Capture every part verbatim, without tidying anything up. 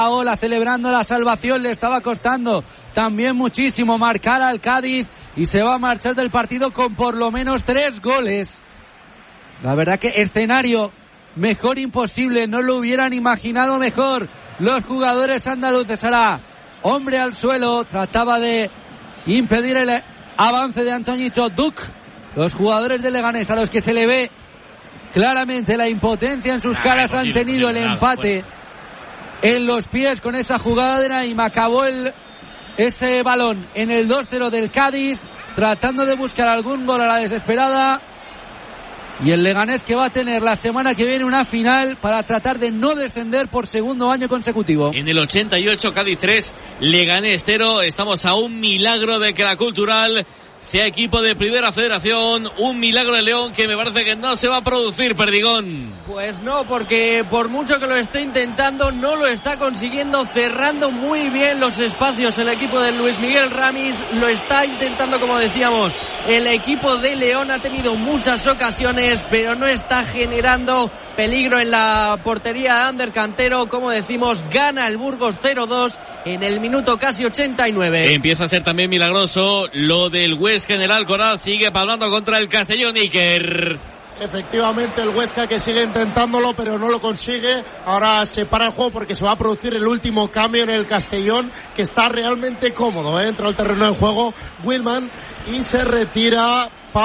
Ola celebrando la salvación, le estaba costando también muchísimo marcar al Cádiz y se va a marchar del partido con por lo menos tres goles. La verdad que escenario mejor imposible, no lo hubieran imaginado mejor los jugadores andaluces. Ahora, hombre al suelo, trataba de impedir el avance de Antoñito Duc. Los jugadores de Leganés, a los que se le ve claramente la impotencia en sus ah, caras, han tenido el empate en los pies con esa jugada de Naim. Acabó el, ese balón en el dos cero del Cádiz, tratando de buscar algún gol a la desesperada. Y el Leganés, que va a tener la semana que viene una final para tratar de no descender por segundo año consecutivo. En el ochenta y ocho, Cádiz tres, Leganés cero. Estamos a un milagro de que la Cultural sea equipo de Primera Federación. Un milagro de León que me parece que no se va a producir, Perdigón. Pues no, porque por mucho que lo esté intentando, no lo está consiguiendo, cerrando muy bien los espacios el equipo de Luis Miguel Ramis. Lo está intentando, como decíamos, el equipo de León. Ha tenido muchas ocasiones, pero no está generando peligro en la portería de Ander Cantero. Como decimos, gana el Burgos cero dos en el minuto casi ochenta y nueve. Empieza a ser también milagroso lo del Huesca en el Alcoraz. Sigue hablando contra el Castellón, Iker. Efectivamente, el Huesca que sigue intentándolo, pero no lo consigue. Ahora se para el juego porque se va a producir el último cambio en el Castellón, que está realmente cómodo, ¿eh? Entra al terreno de juego Willman y se retira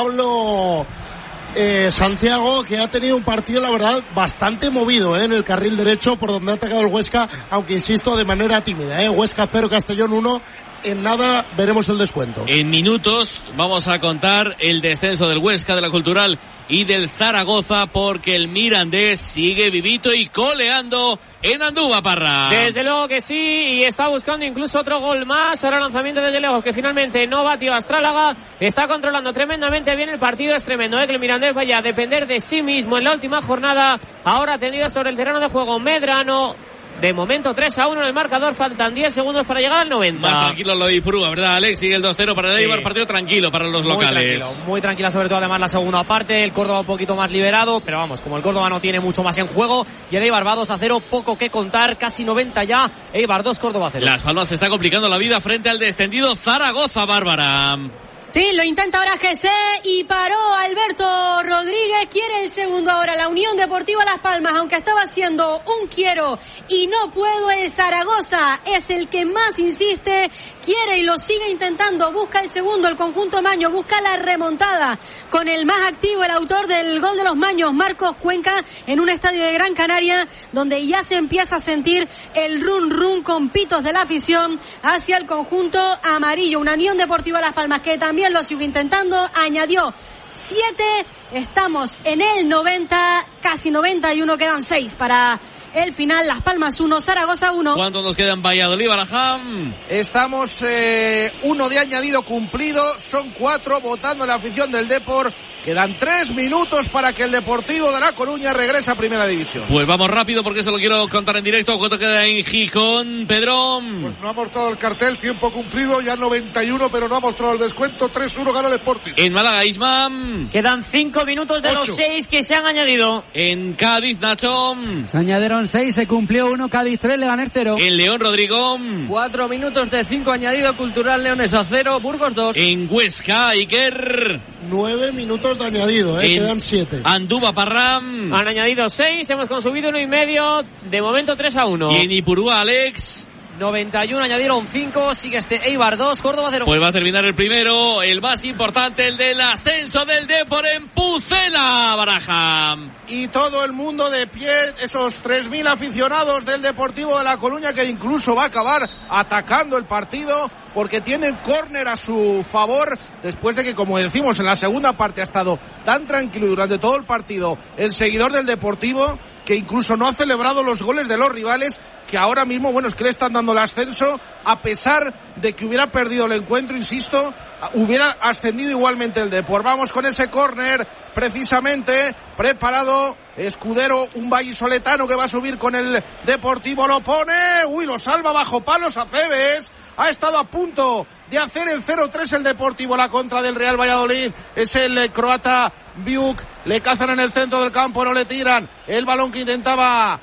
Pablo eh, Santiago, que ha tenido un partido, la verdad, bastante movido, ¿eh? En el carril derecho, por donde ha atacado el Huesca, aunque insisto, de manera tímida, ¿eh? Huesca cero, Castellón uno. En nada veremos el descuento. En minutos vamos a contar el descenso del Huesca, de la Cultural y del Zaragoza, porque el Mirandés sigue vivito y coleando en Andúba, Parra. Desde luego que sí, y está buscando incluso otro gol más. Ahora lanzamiento desde lejos que finalmente no batió Astrálaga. Está controlando tremendamente bien el partido. Es tremendo, ¿eh? Que el Mirandés vaya a depender de sí mismo en la última jornada. Ahora tendido sobre el terreno de juego Medrano. De momento tres a uno en el marcador, faltan diez segundos para llegar al noventa. Más tranquilo lo de Ipurúa, ¿verdad, Alex? Sigue el dos cero para el Eibar, sí. Partido tranquilo para los muy locales. Tranquilo, muy tranquila, sobre todo además la segunda parte. El Córdoba un poquito más liberado, pero vamos, como el Córdoba no tiene mucho más en juego, y el Eibar va dos a cero, poco que contar, casi noventa ya. Eibar dos, Córdoba cero. Las Palmas se está complicando la vida frente al descendido Zaragoza, Bárbara. Sí, lo intenta ahora Jesse y paró Alberto Rodríguez. Quiere el segundo ahora la Unión Deportiva Las Palmas, aunque estaba haciendo un quiero y no puedo. El Zaragoza es el que más insiste, quiere y lo sigue intentando. Busca el segundo, el conjunto Maño, busca la remontada con el más activo, el autor del gol de los Maños, Marcos Cuenca, en un estadio de Gran Canaria donde ya se empieza a sentir el run run con pitos de la afición hacia el conjunto amarillo. Una Unión Deportiva Las Palmas que también lo sigue intentando, añadió siete, estamos en el noventa, casi noventa y uno, quedan seis para el final. Las Palmas uno, Zaragoza uno. ¿Cuánto nos queda en Valladolid, Barajam? Estamos eh, uno de añadido cumplido, son cuatro, votando la afición del Depor. Quedan tres minutos para que el Deportivo de La Coruña regrese a Primera División. Pues vamos rápido porque eso lo quiero contar en directo. ¿Cuánto queda en Gijón, Pedrón? Pues no ha mostrado el cartel, tiempo cumplido, ya noventa y uno, pero no ha mostrado el descuento. tres uno gana el Sporting. En Málaga, Isman. Quedan cinco minutos de Ocho. Los seis que se han añadido. En Cádiz, Nacho. Se añadieron seis, se cumplió uno, Cádiz tres, Leganés cero. En León, Rodrigo. Cuatro minutos de cinco añadido, Cultural Leonesa cero, Burgos dos. En Huesca, Iker. Nueve minutos de añadido, eh, quedan siete. Andúba, Parram. Han añadido seis, hemos consumido uno y medio, de momento tres a uno. Y en Ipurúa, Alex. noventa y uno, añadieron cinco, sigue este Eibar dos, Córdoba cero. Pues va a terminar el primero, el más importante, el del ascenso del Depor en Pucela, Baraja. Y todo el mundo de pie, esos tres mil aficionados del Deportivo de La Coruña, que incluso va a acabar atacando el partido porque tienen córner a su favor, después de que, como decimos, en la segunda parte ha estado tan tranquilo durante todo el partido el seguidor del Deportivo, que incluso no ha celebrado los goles de los rivales, que ahora mismo, bueno, es que le están dando el ascenso, a pesar de que hubiera perdido el encuentro, insisto, hubiera ascendido igualmente el Depor. Vamos con ese córner, precisamente, preparado Escudero, un vallisoletano que va a subir con el Deportivo, lo pone, uy, lo salva bajo palos Aceves, ha estado a punto de hacer el cero tres el Deportivo, la contra del Real Valladolid, es el croata Biuk, le cazan en el centro del campo, no le tiran, el balón que intentaba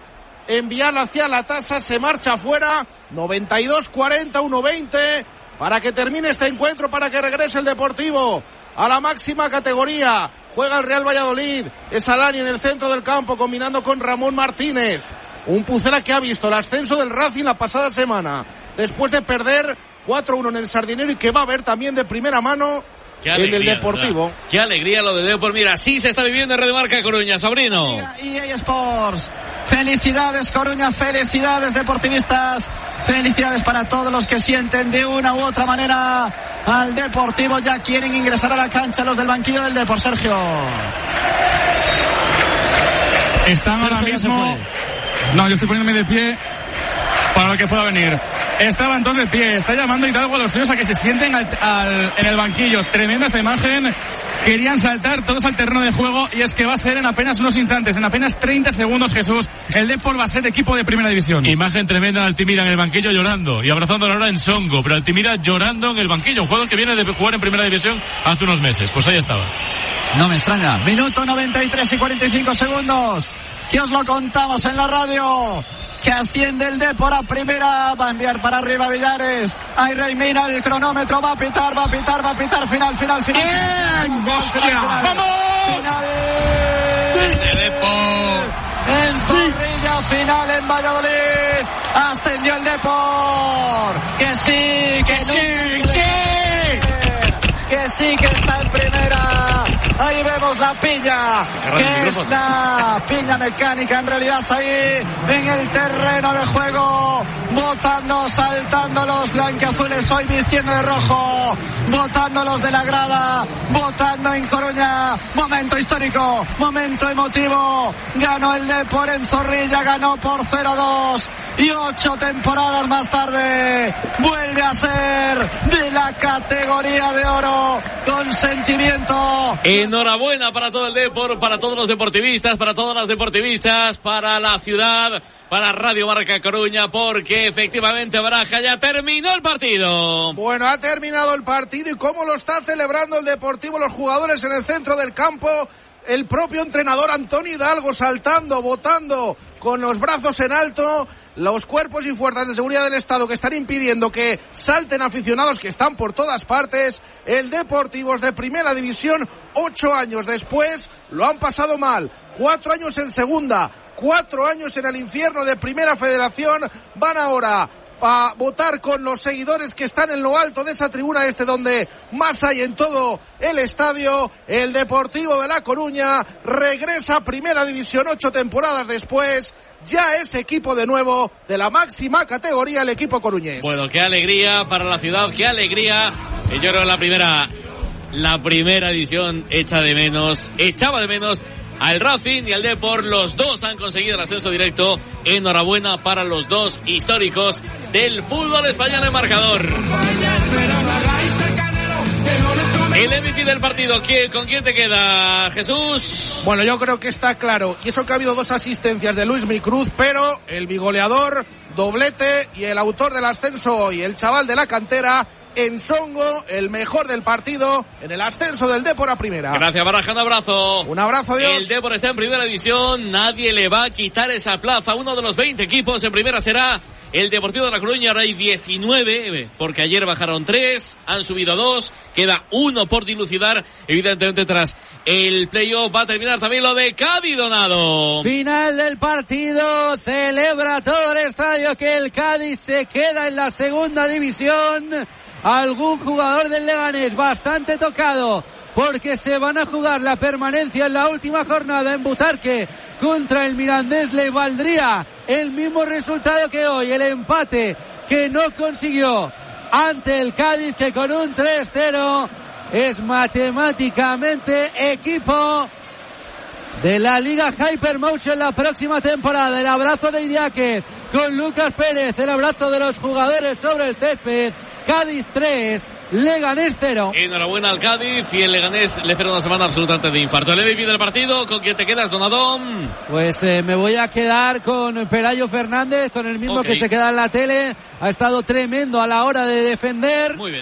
enviar hacia la tasa, se marcha afuera, noventa y dos cuarenta, uno veinte, para que termine este encuentro, para que regrese el Deportivo a la máxima categoría. Juega el Real Valladolid, es Alani en el centro del campo, combinando con Ramón Martínez. Un Pucela que ha visto el ascenso del Racing la pasada semana, después de perder cuatro uno en el Sardinero, y que va a ver también de primera mano en el Deportivo. ¿Verdad? Qué alegría lo de Depor. Mira, sí se está viviendo en Radio Marca Coruña, sobrino. E A Sports. Felicidades Coruña, felicidades deportivistas, felicidades para todos los que sienten de una u otra manera al Deportivo. Ya quieren ingresar a la cancha los del banquillo del Depor, Sergio. Están Sergio ahora mismo... No, yo estoy poniéndome de pie para lo que pueda venir. Estaban todos de pie, está llamando Hidalgo a los suyos a que se sienten al, al, en el banquillo. Tremenda esa imagen. Querían saltar todos al terreno de juego, y es que va a ser en apenas unos instantes, en apenas treinta segundos, Jesús, el Depor va a ser equipo de primera división. Imagen tremenda de Altimira en el banquillo llorando y abrazándolo ahora en Songo, pero Altimira llorando en el banquillo, un jugador que viene de jugar en primera división hace unos meses. Pues ahí estaba. No me extraña. Minuto noventa y tres y cuarenta y cinco segundos. Que os lo contamos en la radio. Que asciende el Depor a primera, va a enviar para arriba Villares, ahí Reimina, el cronómetro, va a pitar, va a pitar, va a pitar, final, final, final. ¡Bien! Final, final, final. ¡Vamos! Final. ¡Ese Depor! En Zorrilla, final en Valladolid, ascendió el Depor, que sí, que, que sí, sí, que sí, que está en primera. Ahí vemos la piña, que es la piña mecánica en realidad ahí en el terreno de juego, botando, saltando los blanquiazules hoy vistiendo de rojo, botando los de la grada, botando en Coruña. Momento histórico, momento emotivo, ganó el Depor en Zorrilla, ganó por cero a dos, y ocho temporadas más tarde vuelve a ser de la categoría de oro con sentimiento. Enhorabuena para todo el Depor, para todos los deportivistas, para todas las deportivistas, para la ciudad, para Radio Marca Coruña, porque efectivamente Baraja ya terminó el partido. Bueno, ha terminado el partido, y cómo lo está celebrando el Deportivo, los jugadores en el centro del campo, el propio entrenador Antonio Hidalgo saltando, botando con los brazos en alto, los cuerpos y fuerzas de seguridad del Estado que están impidiendo que salten aficionados que están por todas partes. El Deportivo es de primera división, ocho años después, lo han pasado mal, cuatro años en segunda, cuatro años en el infierno de Primera Federación, van ahora a votar con los seguidores que están en lo alto de esa tribuna este donde más hay en todo el estadio. El Deportivo de La Coruña regresa a Primera División ocho temporadas después. Ya es equipo de nuevo de la máxima categoría, el equipo coruñés. Bueno, qué alegría para la ciudad, qué alegría. Y yo creo que la primera, la primera división echa de menos, echaba de menos al Racing y al Depor. Los dos han conseguido el ascenso directo. Enhorabuena para los dos históricos del fútbol español en marcador. El M V P del partido, ¿con quién te queda, Jesús? Bueno, yo creo que está claro, y eso que ha habido dos asistencias de Luis Micruz, pero el bigoleador, doblete, y el autor del ascenso hoy, el chaval de la cantera, Ensongo, el mejor del partido en el ascenso del Depor a primera. Gracias, Baraja, un abrazo. Un abrazo, Dios. El Depor está en primera división, nadie le va a quitar esa plaza. Uno de los veinte equipos en primera será el Deportivo de La Coruña. Ahora hay diecinueve, porque ayer bajaron tres, han subido dos, queda uno por dilucidar. Evidentemente tras el playoff va a terminar también lo de Cádiz, Donado. Final del partido, celebra todo el estadio que el Cádiz se queda en la segunda división. Algún jugador del Leganés bastante tocado, porque se van a jugar la permanencia en la última jornada en Butarque contra el Mirandés. Le valdría el mismo resultado que hoy, el empate que no consiguió ante el Cádiz, que con un tres cero es matemáticamente equipo de la Liga Hypermotion la próxima temporada. El abrazo de Idiáquez con Lucas Pérez, el abrazo de los jugadores sobre el césped. Cádiz tres, Leganés cero. Enhorabuena al Cádiz, y el Leganés le espera una semana absolutamente de infarto. El M V P del partido, ¿con quién te quedas, Donadón? Pues eh, me voy a quedar con Pelayo Fernández, con el mismo okay. que se queda en la tele. Ha estado tremendo a la hora de defender. Muy bien.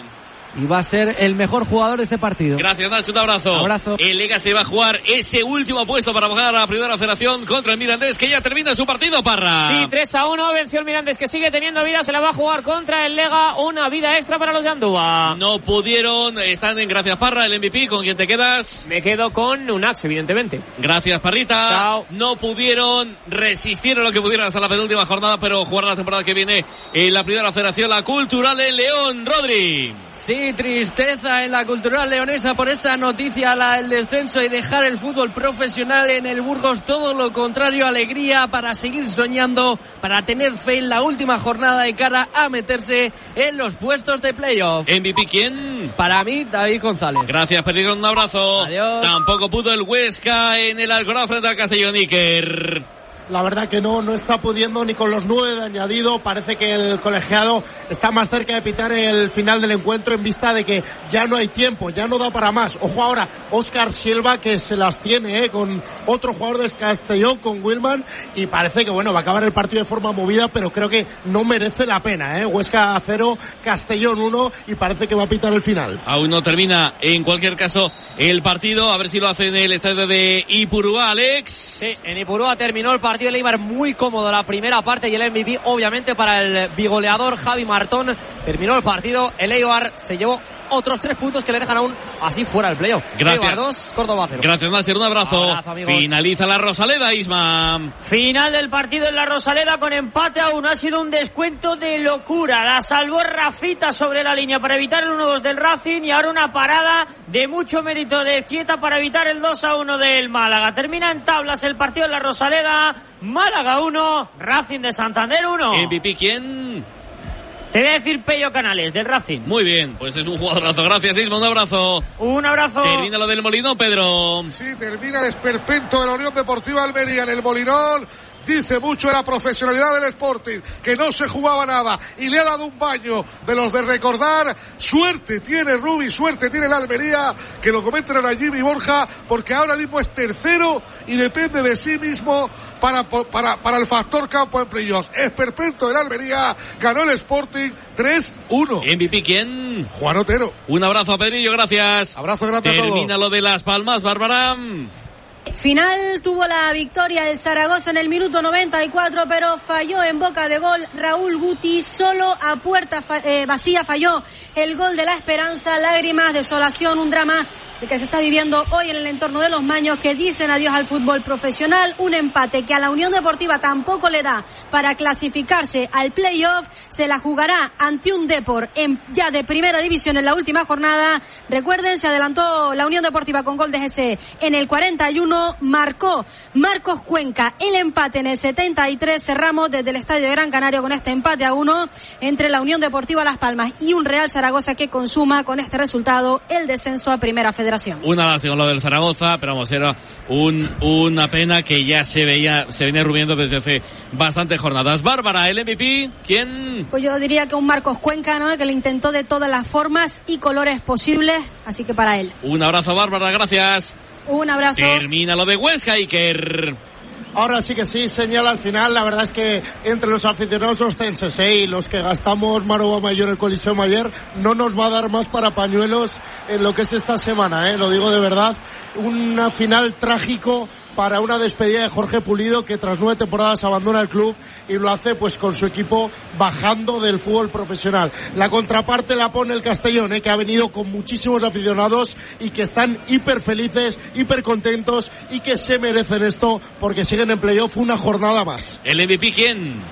y va a ser el mejor jugador de este partido. Gracias, Nacho, un abrazo. abrazo. El Lega se va a jugar ese último puesto para bajar a la primera federación contra el Mirandés, que ya termina su partido, Parra. Sí, tres a uno, venció el Mirandés, que sigue teniendo vida, se la va a jugar contra el Lega, una vida extra para los de Andúa. No pudieron, están en Gracias, Parra, el M V P, ¿con quién te quedas? Me quedo con Unax, evidentemente. Gracias, Parrita. Chao. No pudieron resistir a lo que pudieron hasta la penúltima jornada, pero jugar la temporada que viene en la primera federación, la Cultural en León. Rodri. Sí, tristeza en la Cultural leonesa por esa noticia, la del descenso y dejar el fútbol profesional en el Burgos. Todo lo contrario, alegría para seguir soñando, para tener fe en la última jornada de cara a meterse en los puestos de playoff. ¿M V P quién? Para mí, David González. Gracias, Perdido, un abrazo. Adiós. Tampoco pudo el Huesca en el Alcoraz frente al Castellón, Iker. La verdad que no, no está pudiendo ni con los nueve de añadido. Parece que el colegiado está más cerca de pitar el final del encuentro en vista de que ya no hay tiempo, ya no da para más. Ojo ahora, Óscar Silva, que se las tiene, ¿eh? Con otro jugador del Castellón, con Wilman, y parece que bueno, va a acabar el partido de forma movida, pero creo que no merece la pena, ¿eh? Huesca cero, Castellón uno, y parece que va a pitar el final. Aún no termina, en cualquier caso, el partido, a ver si lo hace en el estadio de Ipurúa, Alex. Sí, en Ipurúa terminó el partido. El Eibar muy cómodo la primera parte y el M V P obviamente para el bigoleador Javi Martón. Terminó el partido, el Eibar se llevó otros tres puntos que le dejan aún así fuera del playoff. Gracias. Eibar dos, Córdoba cero. Gracias, Nasser, un abrazo. Abrazo, amigos. Finaliza la Rosaleda, Isma. Final del partido en la Rosaleda con empate a uno. Ha sido un descuento de locura. La salvó Rafita sobre la línea para evitar el uno dos del Racing, y ahora una parada de mucho mérito de Quieta para evitar el dos a uno del Málaga. Termina en tablas el partido en la Rosaleda. Málaga uno, Racing de Santander uno. ¿M V P quién? Te voy a decir Pello Canales, del Racing. Muy bien, pues es un jugadorazo. Gracias, Isma, un abrazo. Un abrazo. Termina lo del Molino, Pedro. Sí, termina el esperpento de la Unión Deportiva Almería en el Molinón. Dice mucho de la profesionalidad del Sporting, que no se jugaba nada y le ha dado un baño de los de recordar. Suerte tiene Rubi, suerte tiene la Almería, que lo comenten a Jimmy Borja, porque ahora mismo es tercero y depende de sí mismo para, para, para el factor campo en playoffs. Esperpento de la Almería, ganó el Sporting tres uno. ¿M V P quién? Juan Otero. Un abrazo a Pedrillo, gracias. Abrazo grande a todos. Termina lo de Las Palmas, Bárbara. Final tuvo la victoria del Zaragoza en el minuto noventa y cuatro, pero falló en boca de gol Raúl Guti. Solo a puerta fa- eh, vacía falló el gol de la esperanza. Lágrimas, desolación, un drama el que se está viviendo hoy en el entorno de los Maños, que dicen adiós al fútbol profesional. Un empate que a la Unión Deportiva tampoco le da para clasificarse al playoff. Se la jugará ante un Depor en, ya de primera división en la última jornada. Recuerden, se adelantó la Unión Deportiva con gol de G C en el cuarenta y uno. Marcó Marcos Cuenca el empate en el setenta y tres. Cerramos desde el Estadio de Gran Canaria con este empate a uno entre la Unión Deportiva Las Palmas y un Real Zaragoza, que consuma con este resultado el descenso a Primera Federación. Una lástima lo del Zaragoza, pero vamos, era un, una pena que ya se veía, se venía rumiando desde hace bastantes jornadas. Bárbara, el M V P, ¿quién? Pues yo diría que un Marcos Cuenca, ¿no? Que le intentó de todas las formas y colores posibles, así que para él. Un abrazo, Bárbara, gracias. Un abrazo. Termina lo de Huesca, Iker. Ahora sí que sí, señala al final. La verdad es que entre los aficionados ostenses, ¿eh? y los que gastamos Maroba Mayor, el Coliseo Mayor, no nos va a dar más para pañuelos en lo que es esta semana, ¿eh? Lo digo de verdad. Una final trágico para una despedida de Jorge Pulido, que tras nueve temporadas abandona el club y lo hace pues con su equipo bajando del fútbol profesional. La contraparte la pone el Castellón, ¿eh? que ha venido con muchísimos aficionados y que están hiper felices, hiper contentos y que se merecen esto porque siguen en playoff una jornada más. ¿El M V P quién?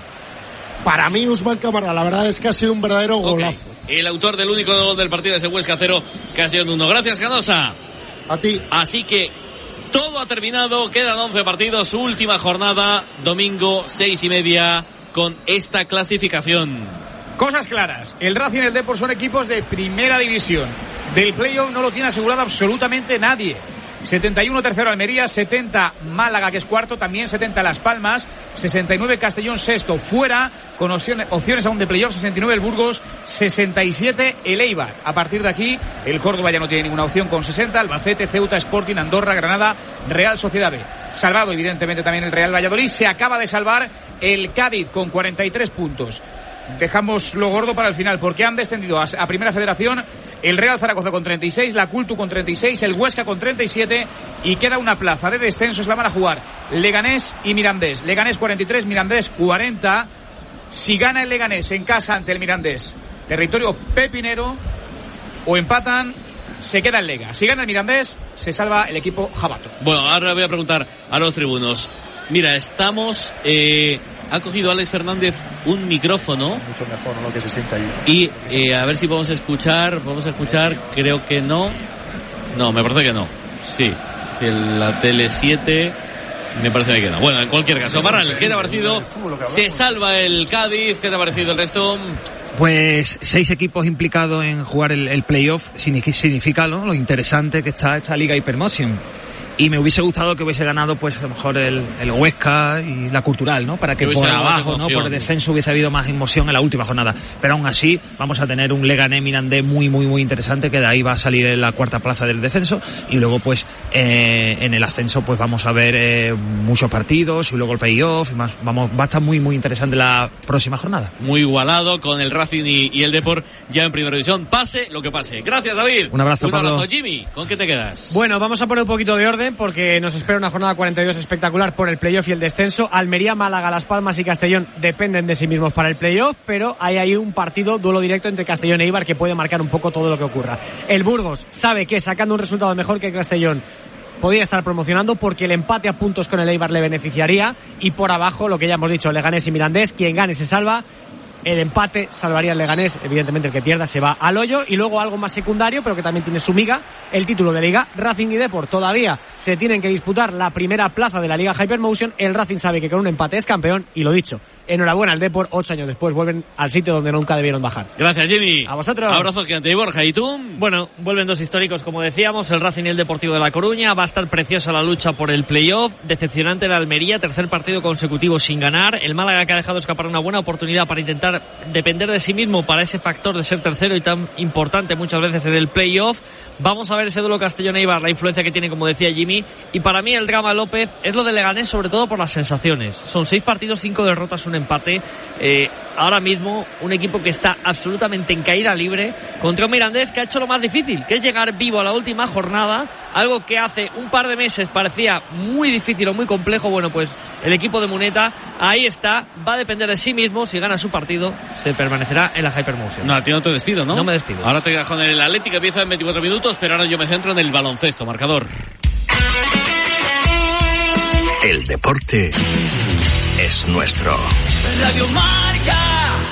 Para mí, Usman Camara, la verdad es que ha sido un verdadero golazo. Okay. El autor del único gol del partido es el Huesca cero, Castellón uno. Gracias, Canosa. A ti. Así que todo ha terminado, quedan once partidos, última jornada, domingo, seis y media, con esta clasificación. Cosas claras, el Racing y el Depor son equipos de primera división. Del playoff no lo tiene asegurado absolutamente nadie. setenta y uno tercero Almería, setenta Málaga, que es cuarto, también setenta Las Palmas, sesenta y nueve Castellón sexto, fuera, con opciones, opciones aún de playoff, sesenta y nueve el Burgos, sesenta y siete el Eibar. A partir de aquí, el Córdoba ya no tiene ninguna opción con sesenta, Albacete, Ceuta, Sporting, Andorra, Granada, Real Sociedad B. Salvado evidentemente también el Real Valladolid, se acaba de salvar el Cádiz con cuarenta y tres puntos. Dejamos lo gordo para el final, porque han descendido a, a Primera Federación el Real Zaragoza con treinta y seis, la Cultu con treinta y seis, el Huesca con treinta y siete y queda una plaza de descenso, la van a jugar Leganés y Mirandés. Leganés cuarenta y tres, Mirandés cuarenta. Si gana el Leganés en casa ante el Mirandés, territorio pepinero, o empatan, se queda el Lega. Si gana el Mirandés, se salva el equipo jabato. Bueno, ahora voy a preguntar a los tribunos. Mira, estamos... Eh, ha cogido Alex Fernández un micrófono. Mucho mejor lo que se siente ahí. Y eh, a ver si podemos escuchar. Podemos escuchar, creo que no. No, me parece que no. Sí, sí, la Tele siete... Me parece que no. Bueno, en cualquier caso, Barral, ¿qué te ha parecido? Se salva el Cádiz. ¿Qué te ha parecido el resto? Pues seis equipos implicados en jugar el, el playoff significa, ¿no?, lo interesante que está esta Liga Hypermotion. Y me hubiese gustado que hubiese ganado, pues, a lo mejor el, el Huesca y la Cultural, ¿no? Para que por abajo, ¿no?, por el descenso hubiese habido más emoción en la última jornada. Pero aún así, vamos a tener un Leganés Mirandés muy, muy, muy interesante, que de ahí va a salir en la cuarta plaza del descenso. Y luego, pues, eh, en el ascenso, pues vamos a ver eh, muchos partidos y luego el playoff y más. Vamos, va a estar muy, muy interesante la próxima jornada. Muy igualado con el Racing y, y el Depor ya en primera división. Pase lo que pase. Gracias, David. Un abrazo, Un abrazo, Pablo. Jimmy. ¿Con qué te quedas? Bueno, vamos a poner un poquito de orden porque nos espera una jornada cuarenta y dos espectacular por el playoff y el descenso. Almería, Málaga, Las Palmas y Castellón dependen de sí mismos para el playoff, pero hay ahí un partido, duelo directo entre Castellón e Eibar que puede marcar un poco todo lo que ocurra. El Burgos sabe que sacando un resultado mejor que Castellón podría estar promocionando porque el empate a puntos con el Eibar le beneficiaría, y por abajo lo que ya hemos dicho, Leganés y Mirandés, quien gane se salva. El empate salvaría al Leganés, evidentemente el que pierda se va al hoyo. Y luego algo más secundario, pero que también tiene su miga, el título de Liga. Racing y Depor todavía se tienen que disputar la primera plaza de la Liga Hypermotion. El Racing sabe que con un empate es campeón, y lo dicho, enhorabuena al Depor, ocho años después vuelven al sitio donde nunca debieron bajar. Gracias, Jimmy. A vosotros. Abrazo gigante. Borja, ¿y tú? Bueno, vuelven dos históricos, como decíamos, el Racing y el Deportivo de La Coruña. Va a estar preciosa la lucha por el playoff. Decepcionante la Almería, tercer partido consecutivo sin ganar. El Málaga, que ha dejado escapar una buena oportunidad para intentar depender de sí mismo para ese factor de ser tercero y tan importante muchas veces en el playoff. Vamos a ver ese duelo Castellón-Eibar, la influencia que tiene, como decía Jimmy. Y para mí el drama, López, es lo de Leganés, sobre todo por las sensaciones. Son seis partidos, cinco derrotas, un empate. Eh, ahora mismo un equipo que está absolutamente en caída libre contra un Mirandés que ha hecho lo más difícil, que es llegar vivo a la última jornada, algo que hace un par de meses parecía muy difícil o muy complejo. Bueno, pues el equipo de Muneta ahí está, va a depender de sí mismo. Si gana su partido, se permanecerá en la Hypermotion. No, a ti no te despido, ¿no? No me despido. Ahora te quedas con el Atlético, empieza en veinticuatro minutos, pero ahora yo me centro en el baloncesto. Marcador. El deporte es nuestro. Radio Marca.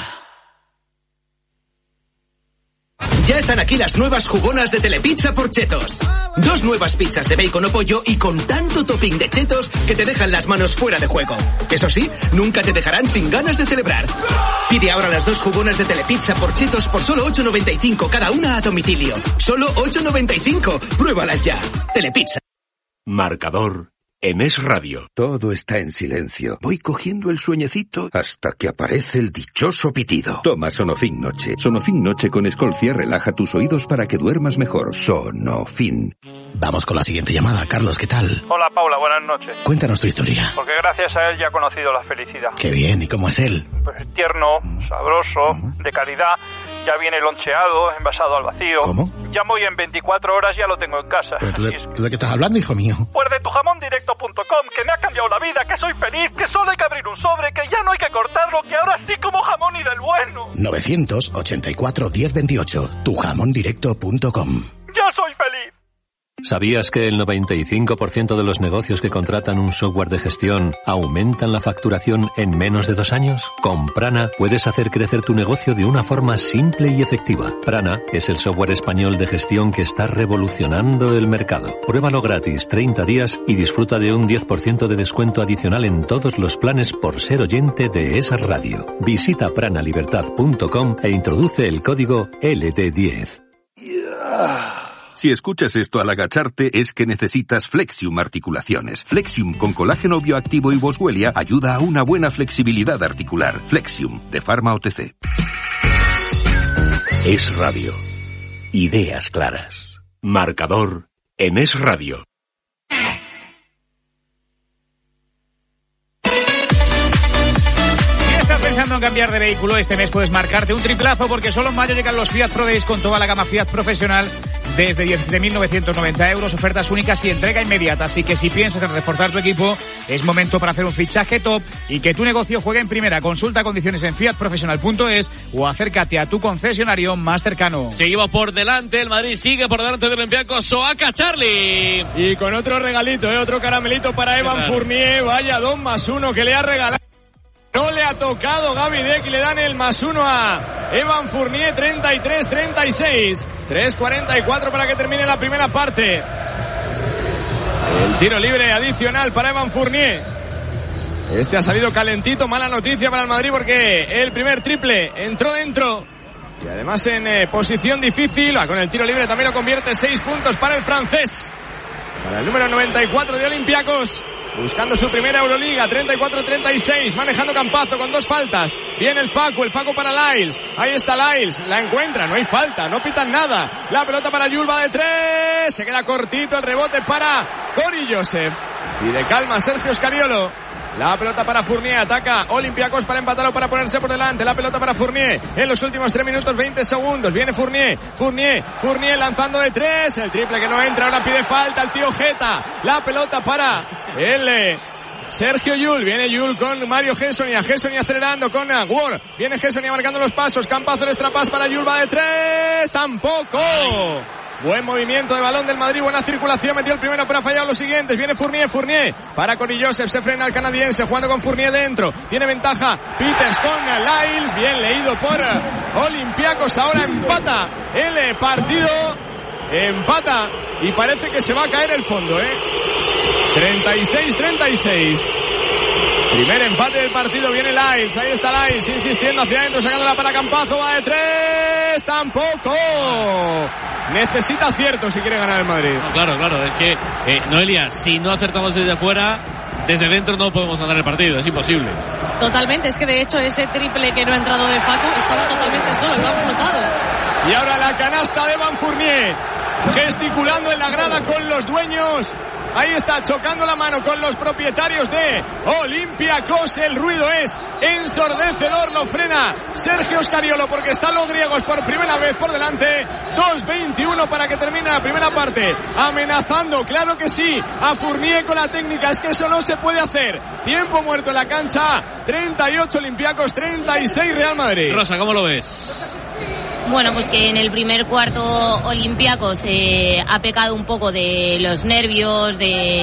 Ya están aquí las nuevas jugonas de Telepizza por Chetos. Dos nuevas pizzas de bacon o pollo y con tanto topping de chetos que te dejan las manos fuera de juego. Eso sí, nunca te dejarán sin ganas de celebrar. Pide ahora las dos jugonas de Telepizza por Chetos por solo ocho noventa y cinco cada una a domicilio. Solo ocho noventa y cinco. Pruébalas ya. Telepizza. Marcador en Es Radio. Todo está en silencio. Voy cogiendo el sueñecito hasta que aparece el dichoso pitido. Toma Sonofin Noche. Sonofin Noche con Escolcia relaja tus oídos para que duermas mejor. Sonofin. Vamos con la siguiente llamada. Carlos, ¿qué tal? Hola, Paula, buenas noches. Cuéntanos tu historia. Porque gracias a él ya he conocido la felicidad. Qué bien, ¿y cómo es él? Pues tierno, sabroso, de calidad. Ya viene loncheado, envasado al vacío. ¿Cómo? Llamo y en veinticuatro horas ya lo tengo en casa. ¿Pero tú de, ¿tú de qué estás hablando, hijo mío? Pues de tu jamón directo punto com, que me ha cambiado la vida, que soy feliz, que solo hay que abrir un sobre, que ya no hay que cortarlo, que ahora sí como jamón y del bueno. nueve ochenta y cuatro, diez veintiocho. tu jamón directo punto com. ¡Ya soy feliz! ¿Sabías que el noventa y cinco por ciento de los negocios que contratan un software de gestión aumentan la facturación en menos de dos años? Con Prana puedes hacer crecer tu negocio de una forma simple y efectiva. Prana es el software español de gestión que está revolucionando el mercado. Pruébalo gratis treinta días y disfruta de un diez por ciento de descuento adicional en todos los planes por ser oyente de esa radio. Visita prana libertad punto com e introduce el código L D diez. Si escuchas esto al agacharte es que necesitas Flexium Articulaciones. Flexium con colágeno bioactivo y boswellia ayuda a una buena flexibilidad articular. Flexium, de Pharma O T C. Es Radio. Ideas claras. Marcador en Es Radio. pensando en cambiar de vehículo, este mes puedes marcarte un triplazo porque solo en mayo llegan los Fiat Pro Days con toda la gama Fiat profesional desde diecisiete mil novecientos noventa euros, ofertas únicas y entrega inmediata. Así que si piensas en reforzar tu equipo, es momento para hacer un fichaje top y que tu negocio juegue en primera. Consulta condiciones en fiat profesional punto es o acércate a tu concesionario más cercano. Seguimos por delante, el Madrid sigue por delante del Olympiacos. Soaca Charlie. Y con otro regalito, ¿eh? Otro caramelito para Evan Fournier. Vaya dos más uno que le ha regalado. No le ha tocado Gaby Deck y le dan el más uno a Evan Fournier, treinta y tres treinta y seis. tres cuarenta y cuatro para que termine la primera parte. El tiro libre adicional para Evan Fournier. Este ha salido calentito, mala noticia para el Madrid porque el primer triple entró dentro. Y además en eh, posición difícil, con el tiro libre también lo convierte, seis puntos para el francés. Para el número noventa y cuatro de Olympiacos. Buscando su primera Euroliga, treinta y cuatro treinta y seis, manejando Campazzo con dos faltas. Viene el Facu, el Facu para Lyles. Ahí está Lyles, la encuentra, no hay falta, no pitan nada. La pelota para Yul, va de tres, se queda cortito el rebote para Cory Joseph. Y de calma Sergio Scariolo. La pelota para Fournier, ataca Olympiacos para empatarlo, para ponerse por delante. La pelota para Fournier en los últimos tres minutos, veinte segundos. Viene Fournier, Fournier, Fournier lanzando de tres. El triple que no entra, ahora pide falta el tío Jeta. La pelota para el eh, Sergio Yul. Viene Yul con Mario Gessoni, a Gessoni acelerando con uh, Ward. Viene Gessoni marcando los pasos. Campazzo el extrapas para Yul, va de tres. Tampoco. Buen movimiento de balón del Madrid, buena circulación, metió el primero pero ha fallado los siguientes. Viene Fournier, Fournier para Cory Joseph, se frena el canadiense, jugando con Fournier dentro, tiene ventaja Peters con Lyles, bien leído por Olympiacos, ahora empata el partido, empata y parece que se va a caer el fondo, ¿eh? treinta y seis treinta y seis. Primer empate del partido, viene Lyles, ahí está Lyles, insistiendo hacia adentro, sacándola para Campazzo, va de tres, tampoco. Necesita acierto si quiere ganar el Madrid. No, claro, claro, es que, eh, Noelia, si no acertamos desde fuera, desde dentro no podemos ganar el partido, es imposible. Totalmente, es que de hecho ese triple que no ha entrado de Facu estaba totalmente solo, lo han flotado. Y ahora la canasta de Evan Fournier, gesticulando en la grada con los dueños. Ahí está, chocando la mano con los propietarios de Olympiacos. El ruido es ensordecedor, lo frena Sergio Scariolo porque están los griegos por primera vez por delante. dos veintiuno para que termine la primera parte. Amenazando, claro que sí, a Fournier con la técnica. Es que eso no se puede hacer. Tiempo muerto en la cancha. treinta y ocho Olympiacos, treinta y seis Real Madrid. Rosa, ¿cómo lo ves? Bueno, pues que en el primer cuarto Olympiacos eh, ha pecado un poco de los nervios,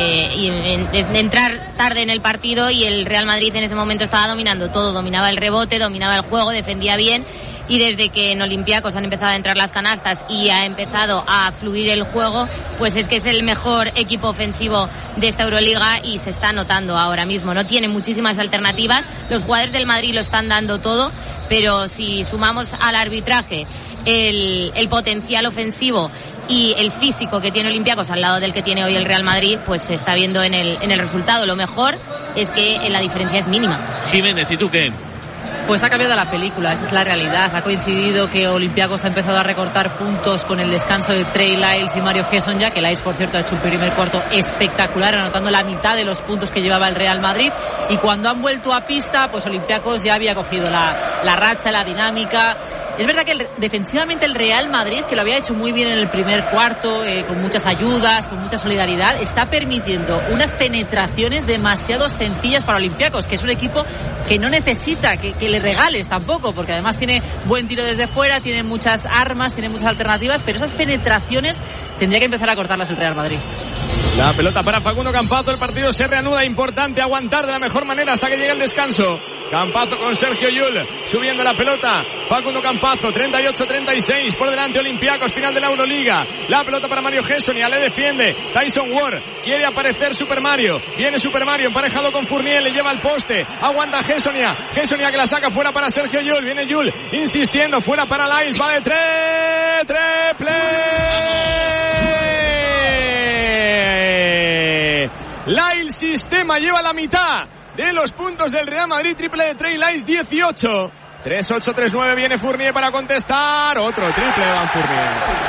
de, de, de entrar tarde en el partido, y el Real Madrid en ese momento estaba dominando todo, dominaba el rebote, dominaba el juego, defendía bien, y desde que en Olympiacos han empezado a entrar las canastas y ha empezado a fluir el juego, pues es que es el mejor equipo ofensivo de esta Euroliga y se está notando ahora mismo. No tiene muchísimas alternativas, los jugadores del Madrid lo están dando todo, pero si sumamos al arbitraje el, el potencial ofensivo y el físico que tiene Olympiacos al lado del que tiene hoy el Real Madrid, pues se está viendo en el, en el resultado. Lo mejor es que la diferencia es mínima. Jiménez, ¿y tú qué? Pues ha cambiado la película, esa es la realidad. Ha coincidido que Olympiacos ha empezado a recortar puntos con el descanso de Trey Lyles y Mario Gesson, ya que Lyles, por cierto, ha hecho un primer cuarto espectacular, anotando la mitad de los puntos que llevaba el Real Madrid. Y cuando han vuelto a pista, pues Olympiacos ya había cogido la, la racha, la dinámica. Es verdad que el, defensivamente el Real Madrid, que lo había hecho muy bien en el primer cuarto, eh, con muchas ayudas, con mucha solidaridad, está permitiendo unas penetraciones demasiado sencillas para Olympiacos, que es un equipo que no necesita que, que le regales tampoco, porque además tiene buen tiro desde fuera, tiene muchas armas, tiene muchas alternativas, pero esas penetraciones tendría que empezar a cortarlas el Real Madrid. La pelota para Facundo Campazzo, el partido se reanuda, importante aguantar de la mejor manera hasta que llegue el descanso. Campazzo con Sergio Yul, subiendo la pelota, Facundo Campazzo, treinta y ocho treinta y seis, por delante Olympiacos, final de la Euroliga. La pelota para Mario Gesson, ya le defiende Tyson Ward, quiere aparecer Super Mario, viene Super Mario emparejado con Fournier, le lleva al poste, aguanta Gessonia, Gessonia que la saca fuera para Sergio Yul, viene Yul insistiendo, fuera para Lyles, va de tres, triple. Lyles sistema lleva la mitad de los puntos del Real Madrid, triple de Trey Lyles, dieciocho. tres ocho tres nueve, viene Fournier para contestar, otro triple de Van Fournier.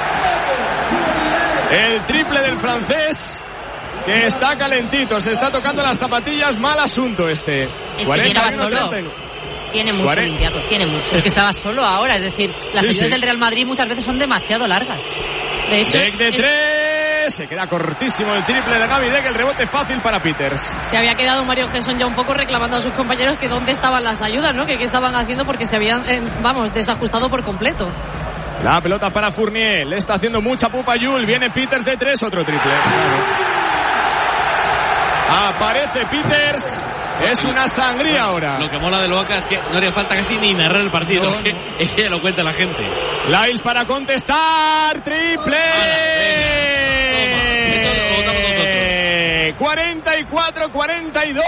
El triple del francés, que está calentito, se está tocando las zapatillas, mal asunto este. Es que llegaba solo. Tiene mucho Cuare- Olympiacos, tiene mucho. Pero es que estaba solo ahora, es decir, las Sí, ayudas sí. del Real Madrid muchas veces son demasiado largas. De hecho, Deck de es- tres, se queda cortísimo el triple de Gaby Deck, el rebote fácil para Peters. Se había quedado Mario Gesson ya un poco reclamando a sus compañeros que dónde estaban las ayudas, ¿no? Que qué estaban haciendo porque se habían, eh, vamos, desajustado por completo. La pelota para Fournier, le está haciendo mucha pupa a Jules, viene Peters de tres, otro triple. Aparece Peters, es una sangría ahora. Lo que mola de Loaca es que no haría falta casi ni narrar el partido, No, es, que, es que ya lo cuenta la gente. Lyles para contestar, triple. cuarenta y cuatro cuarenta y dos.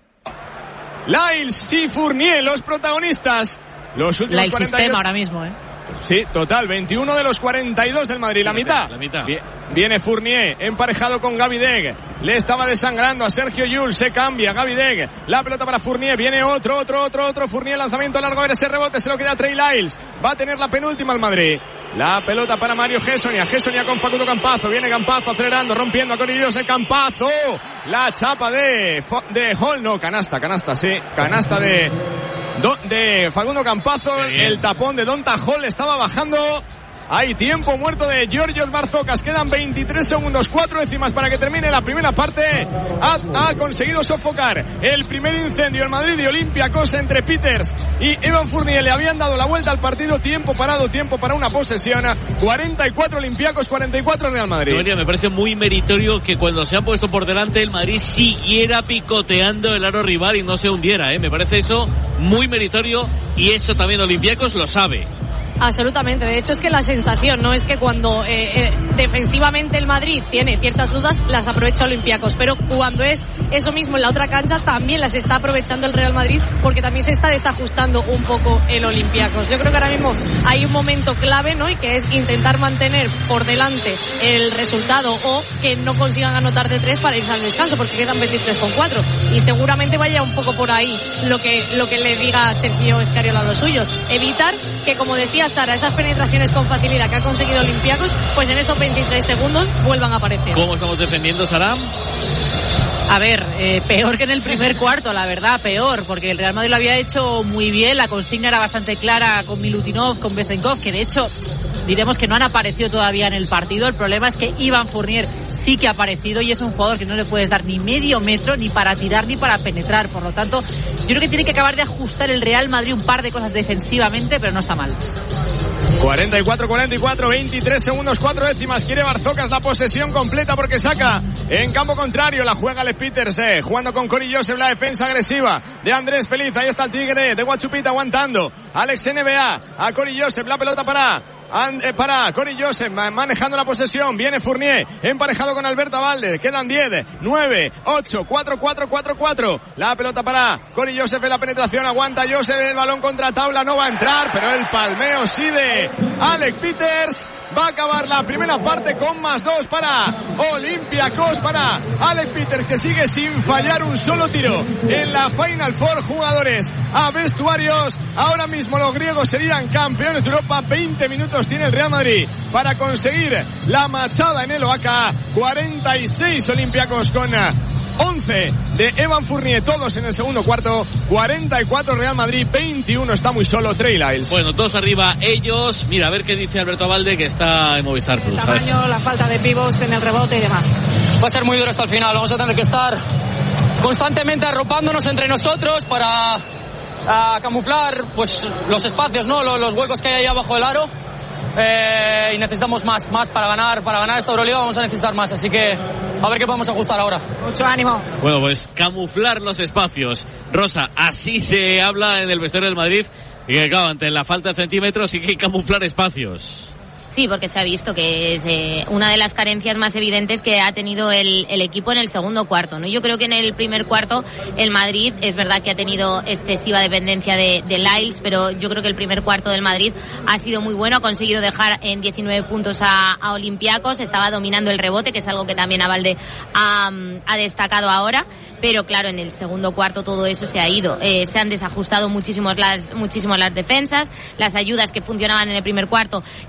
Lyles y Fournier, los protagonistas. Los últimos la el cuarenta y ocho. sistema ahora mismo, ¿eh? Sí, total, veintiuno de los cuarenta y dos del Madrid, la mitad. La mitad. Viene Fournier, emparejado con Gaby Deck. Le estaba desangrando a Sergio Llull, se cambia Gaby Deck. La pelota para Fournier, viene otro, otro, otro, otro. Fournier, lanzamiento largo, a ver ese rebote, se lo queda Trey Lyles. Va a tener la penúltima el Madrid. La pelota para Mario Gessonia, Gessonia con Facundo Campazzo. Viene Campazzo acelerando, rompiendo a Corillos de Campazzo. La chapa de, de Hall, no, canasta, canasta, sí. Canasta de... Do, de Facundo Campazzo, el tapón de Donta Hall estaba bajando. Hay tiempo muerto de Georgios Barzocas. Quedan veintitrés segundos, cuatro décimas para que termine la primera parte. Ha, ha conseguido sofocar el primer incendio en Madrid de Olympiacos entre Peters y Evan Fournier. Le habían dado la vuelta al partido. Tiempo parado, tiempo para una posesión. cuarenta y cuatro Olympiacos, cuarenta y cuatro Real Madrid. Gloria, me parece muy meritorio que cuando se han puesto por delante el Madrid siguiera picoteando el aro rival y no se hundiera, ¿eh? Me parece eso muy meritorio y eso también Olympiacos lo sabe. Absolutamente, de hecho es que la sensación no es que cuando eh, eh, defensivamente el Madrid tiene ciertas dudas las aprovecha Olympiacos, pero cuando es eso mismo en la otra cancha también las está aprovechando el Real Madrid porque también se está desajustando un poco el Olympiacos. Yo creo que ahora mismo hay un momento clave, ¿no? Y que es intentar mantener por delante el resultado o que no consigan anotar de tres para irse al descanso porque quedan veintitrés con cuatro y seguramente vaya un poco por ahí lo que, lo que le diga Sergio Escariola a los suyos, evitar que, como decía Sara, esas penetraciones con facilidad que ha conseguido Olympiacos, pues en estos veintitrés segundos vuelvan a aparecer. ¿Cómo estamos defendiendo, Sara? A ver, eh, peor que en el primer cuarto, la verdad, peor, porque el Real Madrid lo había hecho muy bien, la consigna era bastante clara con Milutinov, con Besenkov, que de hecho diremos que no han aparecido todavía en el partido. El problema es que Ivan Fournier sí que ha aparecido y es un jugador que no le puedes dar ni medio metro ni para tirar ni para penetrar. Por lo tanto, yo creo que tiene que acabar de ajustar el Real Madrid un par de cosas defensivamente, pero no está mal. cuarenta y cuatro cuarenta y cuatro, veintitrés segundos, cuatro décimas. Quiere Barzocas la posesión completa porque saca en campo contrario. La juega Les Peters, eh, jugando con Cory Joseph, la defensa agresiva de Andrés Feliz. Ahí está el Tigre de Guachupita aguantando. Alex N B A a Cory Joseph, la pelota para... And, eh, para Cory Joseph manejando la posesión. Viene Fournier emparejado con Alberto Abalde. Quedan diez, nueve, ocho, cuatro, cuatro, cuatro, cuatro. La pelota para Cory Joseph en la penetración. Aguanta Joseph, el balón contra tabla. No va a entrar, pero el palmeo sí de Alec Peters. Va a acabar la primera parte con más dos para Olympiacos, para Alec Peters, que sigue sin fallar un solo tiro en la Final Four. Jugadores a vestuarios. Ahora mismo los griegos serían campeones de Europa. veinte minutos tiene el Real Madrid para conseguir la machada en el Oaca. cuarenta y seis Olympiacos con once de Evan Fournier, todos en el segundo cuarto. Cuarenta y cuatro Real Madrid, veintiuno está muy solo Trey Lyles. Bueno, todos arriba ellos. Mira, a ver qué dice Alberto Abalde, que está en Movistar Plus. El tamaño, la falta de pivos en el rebote y demás. Va a ser muy duro hasta el final. Vamos a tener que estar constantemente arropándonos entre nosotros para uh, camuflar pues los espacios, ¿no? Los, los huecos que hay ahí abajo del aro. Eh, y necesitamos más, más para ganar, para ganar esta Euroliga vamos a necesitar más, así que a ver qué podemos ajustar ahora. Mucho ánimo. Bueno, pues camuflar los espacios. Rosa, así se habla en el vestuario del Madrid, y que claro, ante la falta de centímetros hay que camuflar espacios. Sí, porque se ha visto que es eh, una de las carencias más evidentes que ha tenido el, el equipo en el segundo cuarto, ¿no? Yo creo que en el primer cuarto el Madrid es verdad que ha tenido excesiva dependencia de, de Lyles, pero yo creo que el primer cuarto del Madrid ha sido muy bueno, ha conseguido dejar en diecinueve puntos a, a Olympiacos, estaba dominando el rebote, que es algo que también Abalde ha, ha destacado ahora, pero claro, en el segundo cuarto todo eso se ha ido, eh, se han desajustado muchísimo las, muchísimo las defensas, las ayudas que funcionaban en el primer cuarto, eh, como